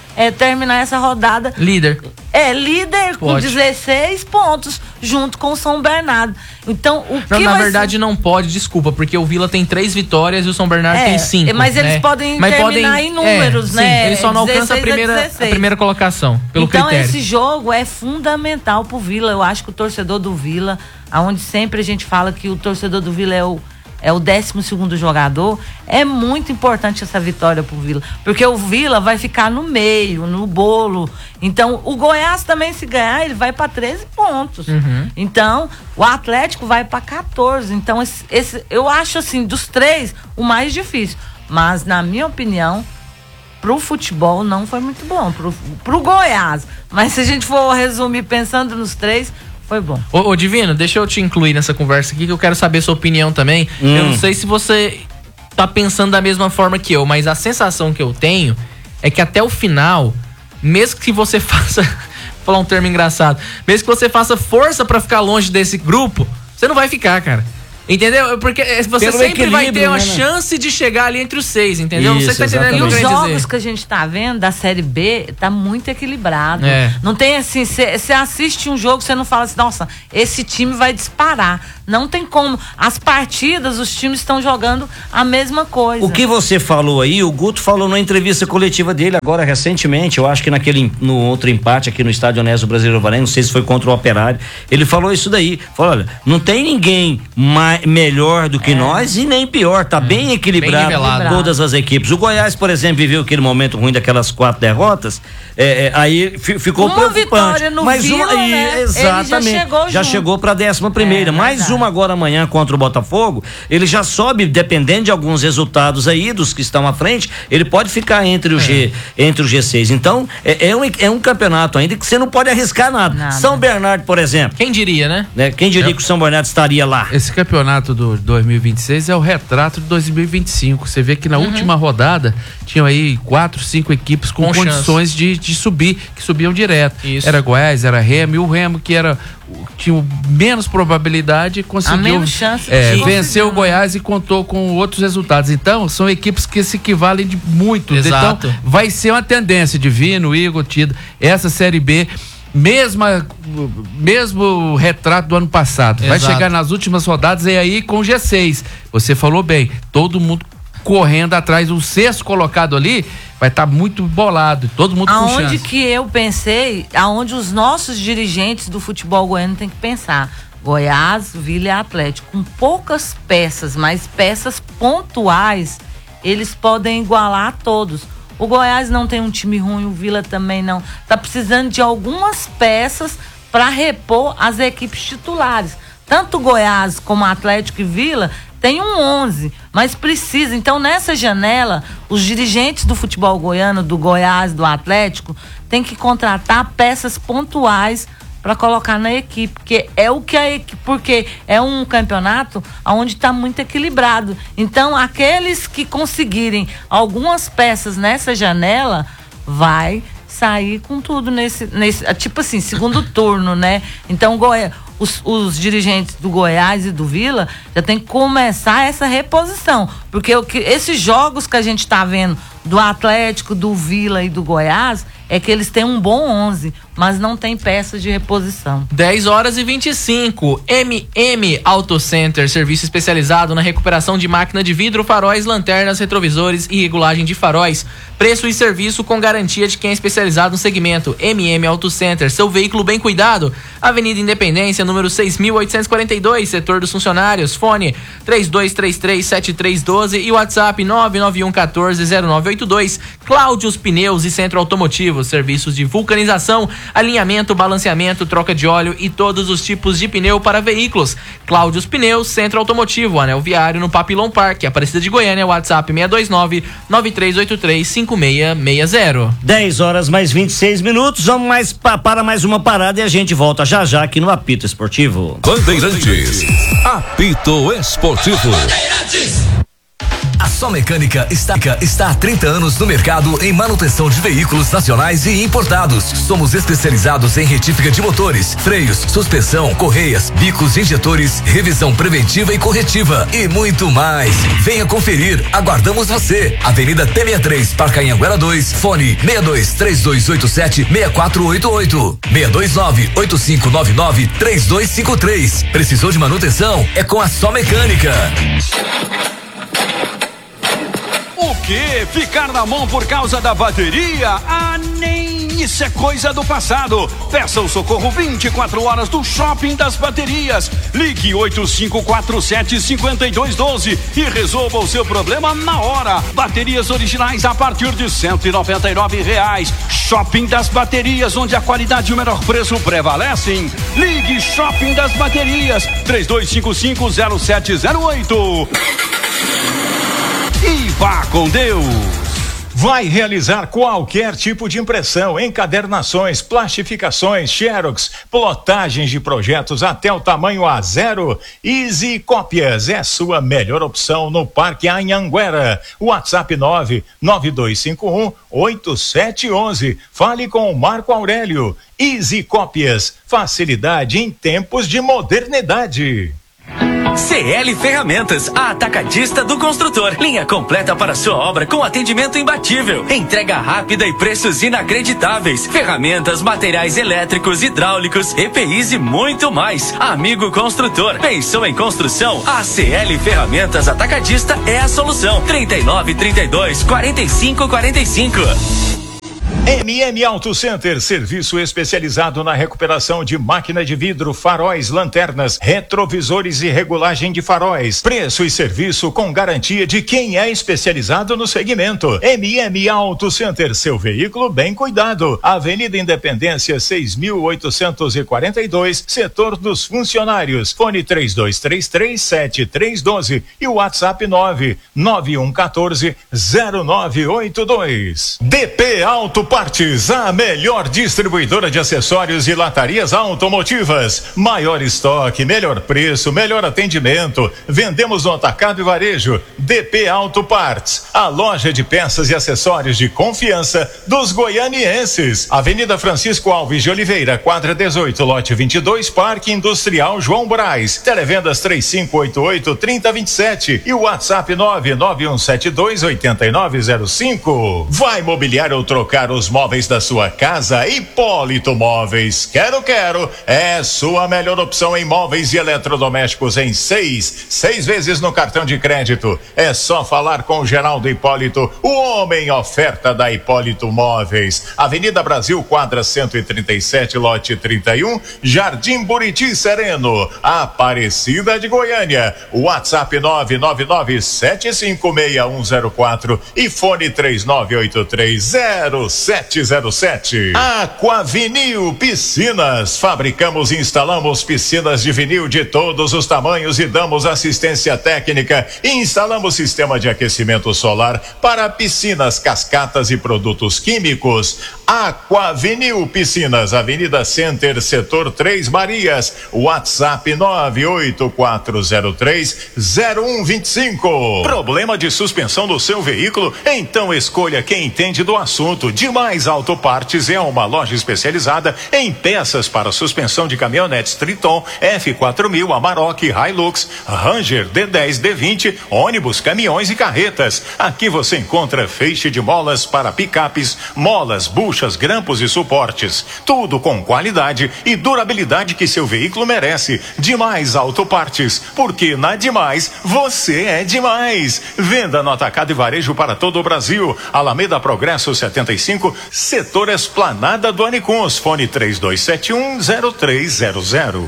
é, terminar essa rodada. Líder. É, líder com Pode. dezesseis pontos, junto com o São Bernardo. Então, o que Não, na vai verdade ser... não pode, desculpa, porque o Vila tem três vitórias e o São Bernardo É, tem cinco. mas eles né? podem Mas terminar podem- em números, é, né? Sim, eles só não alcançam a dezesseis a primeira, a dezesseis. primeira colocação, pelo então, critério. esse jogo é fundamental pro Vila. Eu acho que o torcedor do Vila, aonde sempre a gente fala que o torcedor do Vila é o é o décimo segundo jogador, é muito importante essa vitória pro Vila, porque o Vila vai ficar no meio, no bolo. Então, o Goiás também, se ganhar, ele vai para treze pontos. Uhum. Então, o Atlético vai para quatorze. Então, esse, esse, eu acho assim, dos três, o mais difícil. Mas, na minha opinião, pro futebol não foi muito bom, pro, pro Goiás. Mas se a gente for resumir pensando nos três, foi bom. Ô, ô, Divino, deixa eu te incluir nessa conversa aqui, que eu quero saber sua opinião também. Hum. Eu não sei se você tá pensando da mesma forma que eu, mas a sensação que eu tenho é que até o final, mesmo que você faça, vou falar um termo engraçado, mesmo que você faça força pra ficar longe desse grupo, você não vai ficar, cara. Entendeu? Porque você Pelo sempre vai ter equilíbrio, uma né, né? chance de chegar ali entre os seis, entendeu? Isso, não sei se tá entendendo o E que eu os quero jogos dizer. que a gente tá vendo da Série B tá muito equilibrado. É. Não tem assim, você assiste um jogo, você não fala assim, nossa, esse time vai disparar. Não tem como. As partidas, os times estão jogando a mesma coisa. O que você falou aí, o Guto falou na entrevista coletiva dele agora recentemente, eu acho que naquele, no outro empate aqui no Estádio Onésio Brasileiro Varense, não sei se foi contra o Operário, ele falou isso daí, falou, olha, não tem ninguém mais, melhor do que É. nós e nem pior, tá bem equilibrado, Bem nivelado. todas as equipes. O Goiás, por exemplo, viveu aquele momento ruim daquelas quatro derrotas, é, é, aí fi- ficou Uma preocupante. vitória no mais Vila, uma, e- né? Ele já exatamente, chegou já junto. chegou para a décima primeira, É, mais verdade. uma agora amanhã contra o Botafogo, ele já sobe, dependendo de alguns resultados aí dos que estão à frente, ele pode ficar entre o G, entre o G seis. Então, é, é, um, é um campeonato ainda que você não pode arriscar nada. Nada. São Bernardo, por exemplo, Quem diria, né? né? Quem diria que o São Bernardo estaria lá? Esse campeonato do dois mil e vinte e seis é o retrato de dois mil e vinte e cinco. Você vê que na última rodada tinham aí quatro, cinco equipes com, Com condições de, de subir, que subiam direto. Isso. Era Goiás, era Remo, e o Remo, que era o- tinha menos probabilidade, conseguiu menos chance, é, conseguiu, vencer o né? Goiás e contou com outros resultados. Então, são equipes que se equivalem de muito. Exato. Então, vai ser uma tendência. Divino, Igor, Tida, essa Série B. Mesma, mesmo retrato do ano passado. Vai Exato. chegar nas últimas rodadas e aí com o G seis. Você falou bem, todo mundo correndo atrás. O sexto colocado ali vai estar muito bolado, todo mundo com Aonde chance. que eu pensei, aonde os nossos dirigentes do futebol goiano têm que pensar. Goiás, Vila e Atlético, com poucas peças, mas peças pontuais, eles podem igualar a todos. O Goiás não tem um time ruim, o Vila também não. Tá precisando de algumas peças para repor as equipes titulares. Tanto Goiás como Atlético e Vila tem um onze, mas precisa. Então, nessa janela, os dirigentes do futebol goiano, do Goiás, do Atlético, têm que contratar peças pontuais para colocar na equipe, porque é o que a equipe, porque é um campeonato onde está muito equilibrado. Então, aqueles que conseguirem algumas peças nessa janela, vai sair com tudo nesse, nesse tipo assim, segundo turno, né? Então, Goi- os, os dirigentes do Goiás e do Vila já tem que começar essa reposição, porque o que, esses jogos que a gente está vendo do Atlético, do Vila e do Goiás, é que eles têm um bom onze, mas não tem peças de reposição. dez horas e vinte e cinco. M M Auto Center, serviço especializado na recuperação de máquina de vidro, faróis, lanternas, retrovisores e regulagem de faróis. Preço e serviço com garantia de quem é especializado no segmento. M M Auto Center, seu veículo bem cuidado. Avenida Independência, número seis mil oitocentos e quarenta e dois, setor dos funcionários. Fone três dois três três, sete três um dois e WhatsApp nove nove um um quatro zero nove oito dois. Cláudios Pneus e Centro Automotivo, serviços de vulcanização, alinhamento, balanceamento, troca de óleo e todos os tipos de pneu para veículos. Cláudios Pneus, Centro Automotivo, Anel Viário, no Papillon Park, Aparecida de Goiânia, WhatsApp seis dois nove, nove três oito três, cinco seis seis zero. dez horas mais vinte e seis minutos, vamos mais pa, para mais uma parada e a gente volta já já aqui no Apito Bandeirantes, apito esportivo. A Só Mecânica está, está há trinta anos no mercado em manutenção de veículos nacionais e importados. Somos especializados em retífica de motores, freios, suspensão, correias, bicos, injetores, revisão preventiva e corretiva e muito mais. Venha conferir, aguardamos você. Avenida T sessenta e três, Parque Anhanguera dois, fone seis dois três dois oito sete seis quatro oito oito, seis dois nove oito cinco nove nove três dois cinco três. Precisou de manutenção? É com a Só Mecânica. O que? Ficar na mão por causa da bateria? Ah, nem isso é coisa do passado. Peça o socorro vinte e quatro horas do Shopping das Baterias. Ligue oito cinco quatro sete cinco dois um dois e resolva o seu problema na hora. Baterias originais a partir de cento e noventa e nove reais. Shopping das Baterias, onde a qualidade e o menor preço prevalecem. Ligue Shopping das Baterias três dois cinco cinco zero sete zero oito. E vá com Deus. Vai realizar qualquer tipo de impressão, encadernações, plastificações, xerox, plotagens de projetos até o tamanho A zero. Easy Cópias é sua melhor opção no Parque Anhanguera. WhatsApp nove nove dois cinco um oito sete um um. Fale com o Marco Aurélio. Easy Cópias, facilidade em tempos de modernidade. C L Ferramentas, a atacadista do construtor. Linha completa para sua obra com atendimento imbatível. Entrega rápida e preços inacreditáveis. Ferramentas, materiais elétricos, hidráulicos, E P Is e muito mais. Amigo construtor, pensou em construção? A C L Ferramentas Atacadista é a solução. trinta e nove, trinta e dois, quarenta e cinco, quarenta e cinco. M M Auto Center, serviço especializado na recuperação de máquina de vidro, faróis, lanternas, retrovisores e regulagem de faróis. Preço e serviço com garantia de quem é especializado no segmento. M M Auto Center, seu veículo bem cuidado. Avenida Independência seis mil oitocentos e quarenta e dois, setor dos funcionários. Fone três dois três três sete três um dois e o WhatsApp nove nove um um quatro zero nove oito dois. D P Auto Partes, a melhor distribuidora de acessórios e latarias automotivas. Maior estoque, melhor preço, melhor atendimento. Vendemos no atacado e varejo. D P Auto Partes, a loja de peças e acessórios de confiança dos goianienses. Avenida Francisco Alves de Oliveira, quadra dezoito, lote vinte e dois, Parque Industrial João Braz. Televendas três cinco oito oito, três zero dois sete e o WhatsApp nove nove um sete dois oito nove zero cinco. Vai mobiliar ou trocar os móveis da sua casa? Hipólito Móveis. Quero, quero. É sua melhor opção em móveis e eletrodomésticos em seis, seis vezes no cartão de crédito. É só falar com o Geraldo Hipólito, o homem oferta da Hipólito Móveis. Avenida Brasil, quadra cento e trinta e sete, lote trinta e um, Jardim Buriti Sereno, Aparecida de Goiânia. WhatsApp nove nove nove sete cinco seis um zero quatro e fone três nove oito três zero sete zero sete. Aquavinil Piscinas. Fabricamos e instalamos piscinas de vinil de todos os tamanhos e damos assistência técnica. Instalamos sistema de aquecimento solar para piscinas, cascatas e produtos químicos. Aquavinil Piscinas, Avenida Center, Setor Três Marias. WhatsApp nove oito quatro zero três zero um dois cinco. Problema de suspensão do seu veículo? Então escolha quem entende do assunto. Demais Autopartes é uma loja especializada em peças para suspensão de caminhonetes Triton, F quatro mil, Amarok, Hilux, Ranger, D dez, D vinte, ônibus, caminhões e carretas. Aqui você encontra feixe de molas para picapes, molas, buchas, grampos e suportes. Tudo com qualidade e durabilidade que seu veículo merece. Demais Autopartes, porque na Demais você é demais. Venda no atacado e varejo para todo o Brasil. Alameda Progresso setenta e cinco, Setor Esplanada do Anicuns. Fone três dois sete um zero três zero zero.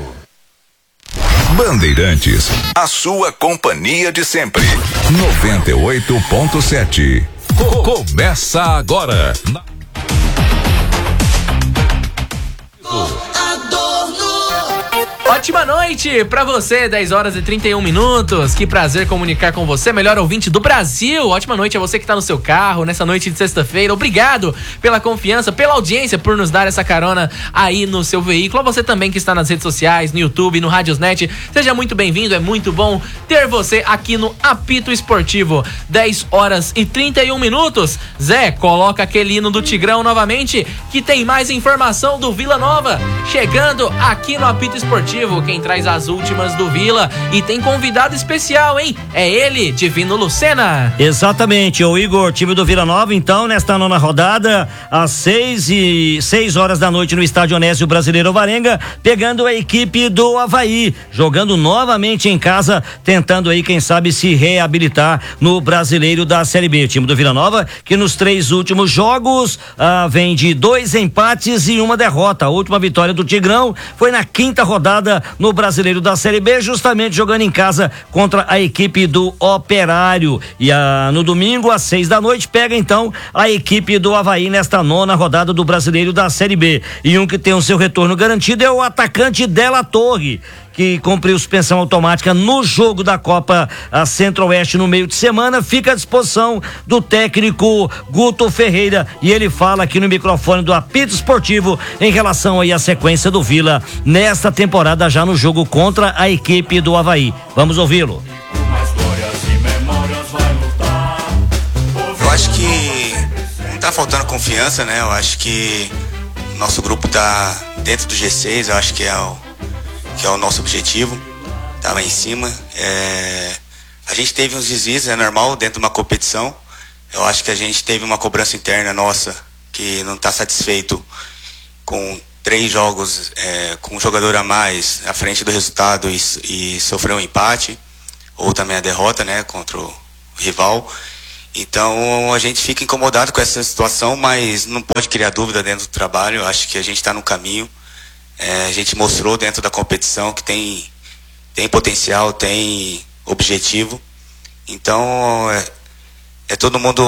Bandeirantes, a sua companhia de sempre. noventa e oito ponto sete. Começa agora. Ótima noite pra você, dez horas e trinta e um minutos. Que prazer comunicar com você, melhor ouvinte do Brasil. Ótima noite a você que tá no seu carro, nessa noite de sexta-feira. Obrigado pela confiança, pela audiência, por nos dar essa carona aí no seu veículo. A você também que está nas redes sociais, no YouTube, no Radiosnet. Seja muito bem-vindo, é muito bom ter você aqui no Apito Esportivo. dez horas e trinta e um minutos. Zé, coloca aquele hino do Tigrão novamente, que tem mais informação do Vila Nova. Chegando aqui no Apito Esportivo, quem traz as últimas do Vila. E tem convidado especial, hein? É ele, Divino Lucena. Exatamente, o Igor, time do Vila Nova, então, nesta nona rodada, às seis e seis horas da noite no Estádio Onésio Brasileiro Varenga, pegando a equipe do Avaí, jogando novamente em casa, tentando aí, quem sabe, se reabilitar no Brasileiro da Série B. O time do Vila Nova, que nos três últimos jogos ah, vem de dois empates e uma derrota. A última vitória do Tigrão foi na quinta rodada no Brasileiro da Série B, justamente jogando em casa contra a equipe do Operário. E ah, no domingo, às seis da noite, pega então a equipe do Avaí nesta nona rodada do Brasileiro da Série B. E um que tem o seu retorno garantido é o atacante Della Torre, que cumpriu suspensão automática no jogo da Copa Centro-Oeste no meio de semana. Fica à disposição do técnico Guto Ferreira e ele fala aqui no microfone do Apito Esportivo em relação aí à sequência do Vila nesta temporada, já no jogo contra a equipe do Avaí. Vamos ouvi-lo. Eu acho que não tá faltando confiança, né? Eu acho que nosso grupo tá dentro do G seis, eu acho que é o que é o nosso objetivo, tá lá em cima. É... A gente teve uns deslizes, é normal, dentro de uma competição. Eu acho que a gente teve uma cobrança interna nossa, que não está satisfeito com três jogos, é, com um jogador a mais à frente do resultado e, e sofreu um empate, ou também a derrota, né, contra o rival. Então a gente fica incomodado com essa situação, mas não pode criar dúvida dentro do trabalho. Eu acho que a gente está no caminho. É, a gente mostrou dentro da competição que tem, tem potencial, tem objetivo. Então é, é todo mundo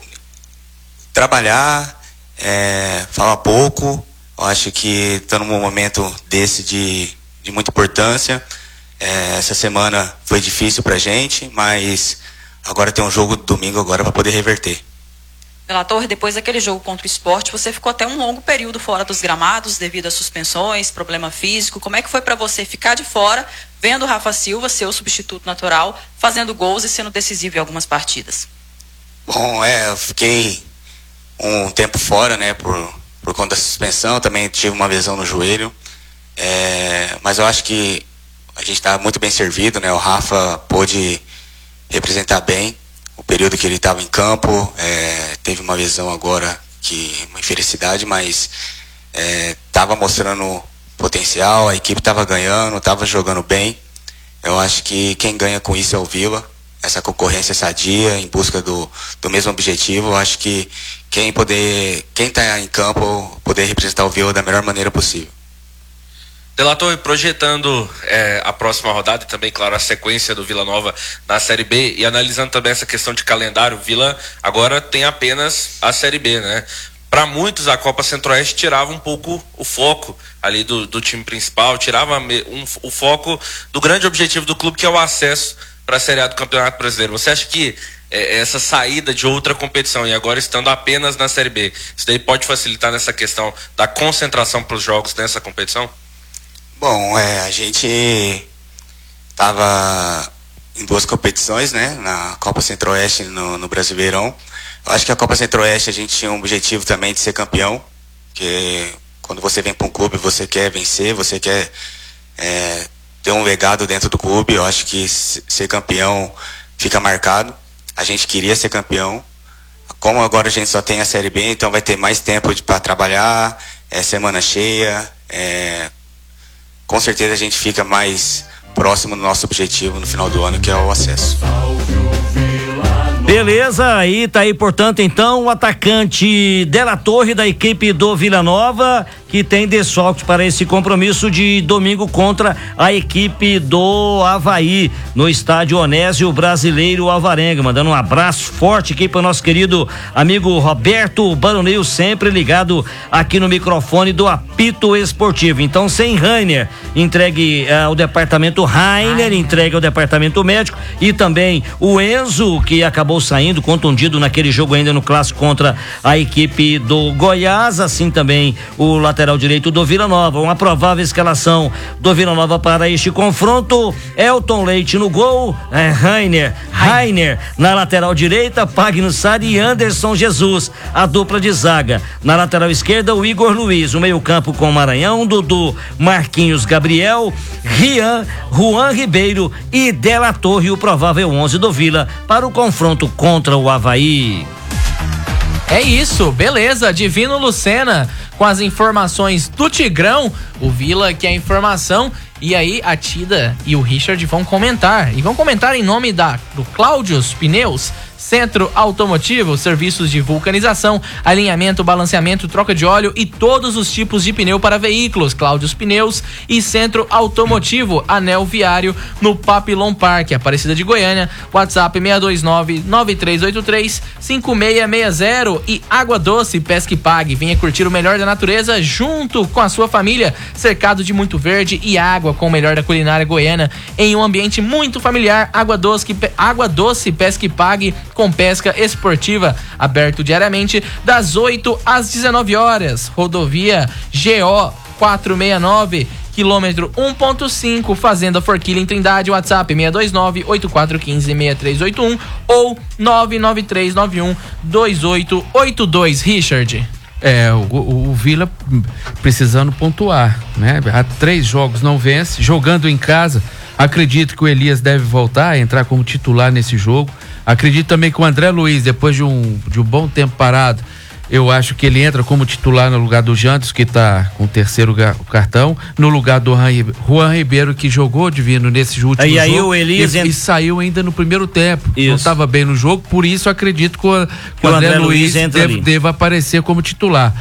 trabalhar, é, falar pouco. Eu acho que está num momento desse de, de muita importância. É, essa semana foi difícil pra gente, mas agora tem um jogo domingo agora para poder reverter. Della Torre, depois daquele jogo contra o Sport, você ficou até um longo período fora dos gramados devido a suspensões, problema físico. Como é que foi para você ficar de fora, vendo o Rafa Silva, seu substituto natural, fazendo gols e sendo decisivo em algumas partidas? Bom, é, eu fiquei um tempo fora, né, por, por conta da suspensão. Também tive uma lesão no joelho, é, mas eu acho que a gente está muito bem servido, né? O Rafa pôde representar bem o período que ele estava em campo. É, teve uma lesão agora, que uma infelicidade, mas estava é, mostrando potencial, a equipe estava ganhando, estava jogando bem. Eu acho que quem ganha com isso é o Vila, essa concorrência sadia, em busca do, do mesmo objetivo. Eu acho que quem poder, quem está em campo, poder representar o Vila da melhor maneira possível. Della Torre, projetando é, a próxima rodada e também, claro, a sequência do Vila Nova na Série B e analisando também essa questão de calendário, o Vila agora tem apenas a Série B, né? Para muitos, a Copa Centro-Oeste tirava um pouco o foco ali do, do time principal, tirava um, o foco do grande objetivo do clube, que é o acesso para a Série A do Campeonato Brasileiro. Você acha que é, essa saída de outra competição e agora estando apenas na Série B, isso daí pode facilitar nessa questão da concentração para os jogos nessa competição? Bom, é, a gente estava em duas competições, né? Na Copa Centro-Oeste e no, no Brasileirão. Eu acho que a Copa Centro-Oeste a gente tinha um objetivo também de ser campeão, porque quando você vem para um clube você quer vencer, você quer é, ter um legado dentro do clube. Eu acho que ser campeão fica marcado. A gente queria ser campeão. Como agora a gente só tem a Série B, então vai ter mais tempo para trabalhar, é semana cheia, é, com certeza a gente fica mais próximo do nosso objetivo no final do ano, que é o acesso. Beleza, aí tá aí, portanto, então, o atacante Della Torre da equipe do Vila Nova, que tem desfalque para esse compromisso de domingo contra a equipe do Avaí, no estádio Onésio Brasileiro Alvarenga. Mandando um abraço forte aqui para o nosso querido amigo Roberto Baroneio, sempre ligado aqui no microfone do Apito Esportivo. Então, sem Rainer, entregue uh, ao departamento Rainer, entregue ao departamento médico, e também o Enzo, que acabou saindo contundido naquele jogo ainda no clássico contra a equipe do Goiás, assim também o lateral direito do Vila Nova. Uma provável escalação do Vila Nova para este confronto: Elton Leite no gol, é, Rainer, Rainer na lateral direita, Pagno Sari e Anderson Jesus, a dupla de zaga. Na lateral esquerda, o Igor Luiz, o meio campo com Maranhão, Dudu, Marquinhos, Gabriel, Rian, Juan Ribeiro e Della Torre, o provável onze do Vila para o confronto contra o Avaí. É isso, beleza, Divino Lucena com as informações do Tigrão, o Vila que é a informação, e aí a Tida e o Richard vão comentar, e vão comentar em nome da do Cláudios Pneus, Centro Automotivo, serviços de vulcanização, alinhamento, balanceamento, troca de óleo e todos os tipos de pneu para veículos. Cláudios Pneus e Centro Automotivo, anel viário no Papillon Park, Aparecida de Goiânia. WhatsApp seis dois nove, nove três oito três, cinco seis seis zero. E Água Doce, Pesque Pague. Venha curtir o melhor da natureza junto com a sua família, cercado de muito verde e água, com o melhor da culinária goiana em um ambiente muito familiar. Água Doce, Água Doce Pesque Pague, com pesca esportiva, aberto diariamente das oito às dezenove horas. Rodovia G O quatrocentos e sessenta e nove, quilômetro um ponto cinco, Fazenda Forquilha em Trindade. WhatsApp seis dois nove, oito quatro um cinco, seis três oito um ou nove nove três nove um, dois oito oito dois. Richard. É, o, o, o Vila precisando pontuar, né? Há três jogos não vence, jogando em casa. Acredito que o Elias deve voltar a entrar como titular nesse jogo. Acredito também que o André Luiz, depois de um, de um bom tempo parado, eu acho que ele entra como titular no lugar do Jantos, que está com o terceiro cartão, no lugar do Juan Ribeiro, que jogou Divino nesse último aí, jogo. Aí o Elias e, ent... e saiu ainda no primeiro tempo. Isso. Não estava bem no jogo, por isso acredito que o, que que o o André, André Luiz Luiz deve, deva aparecer como titular.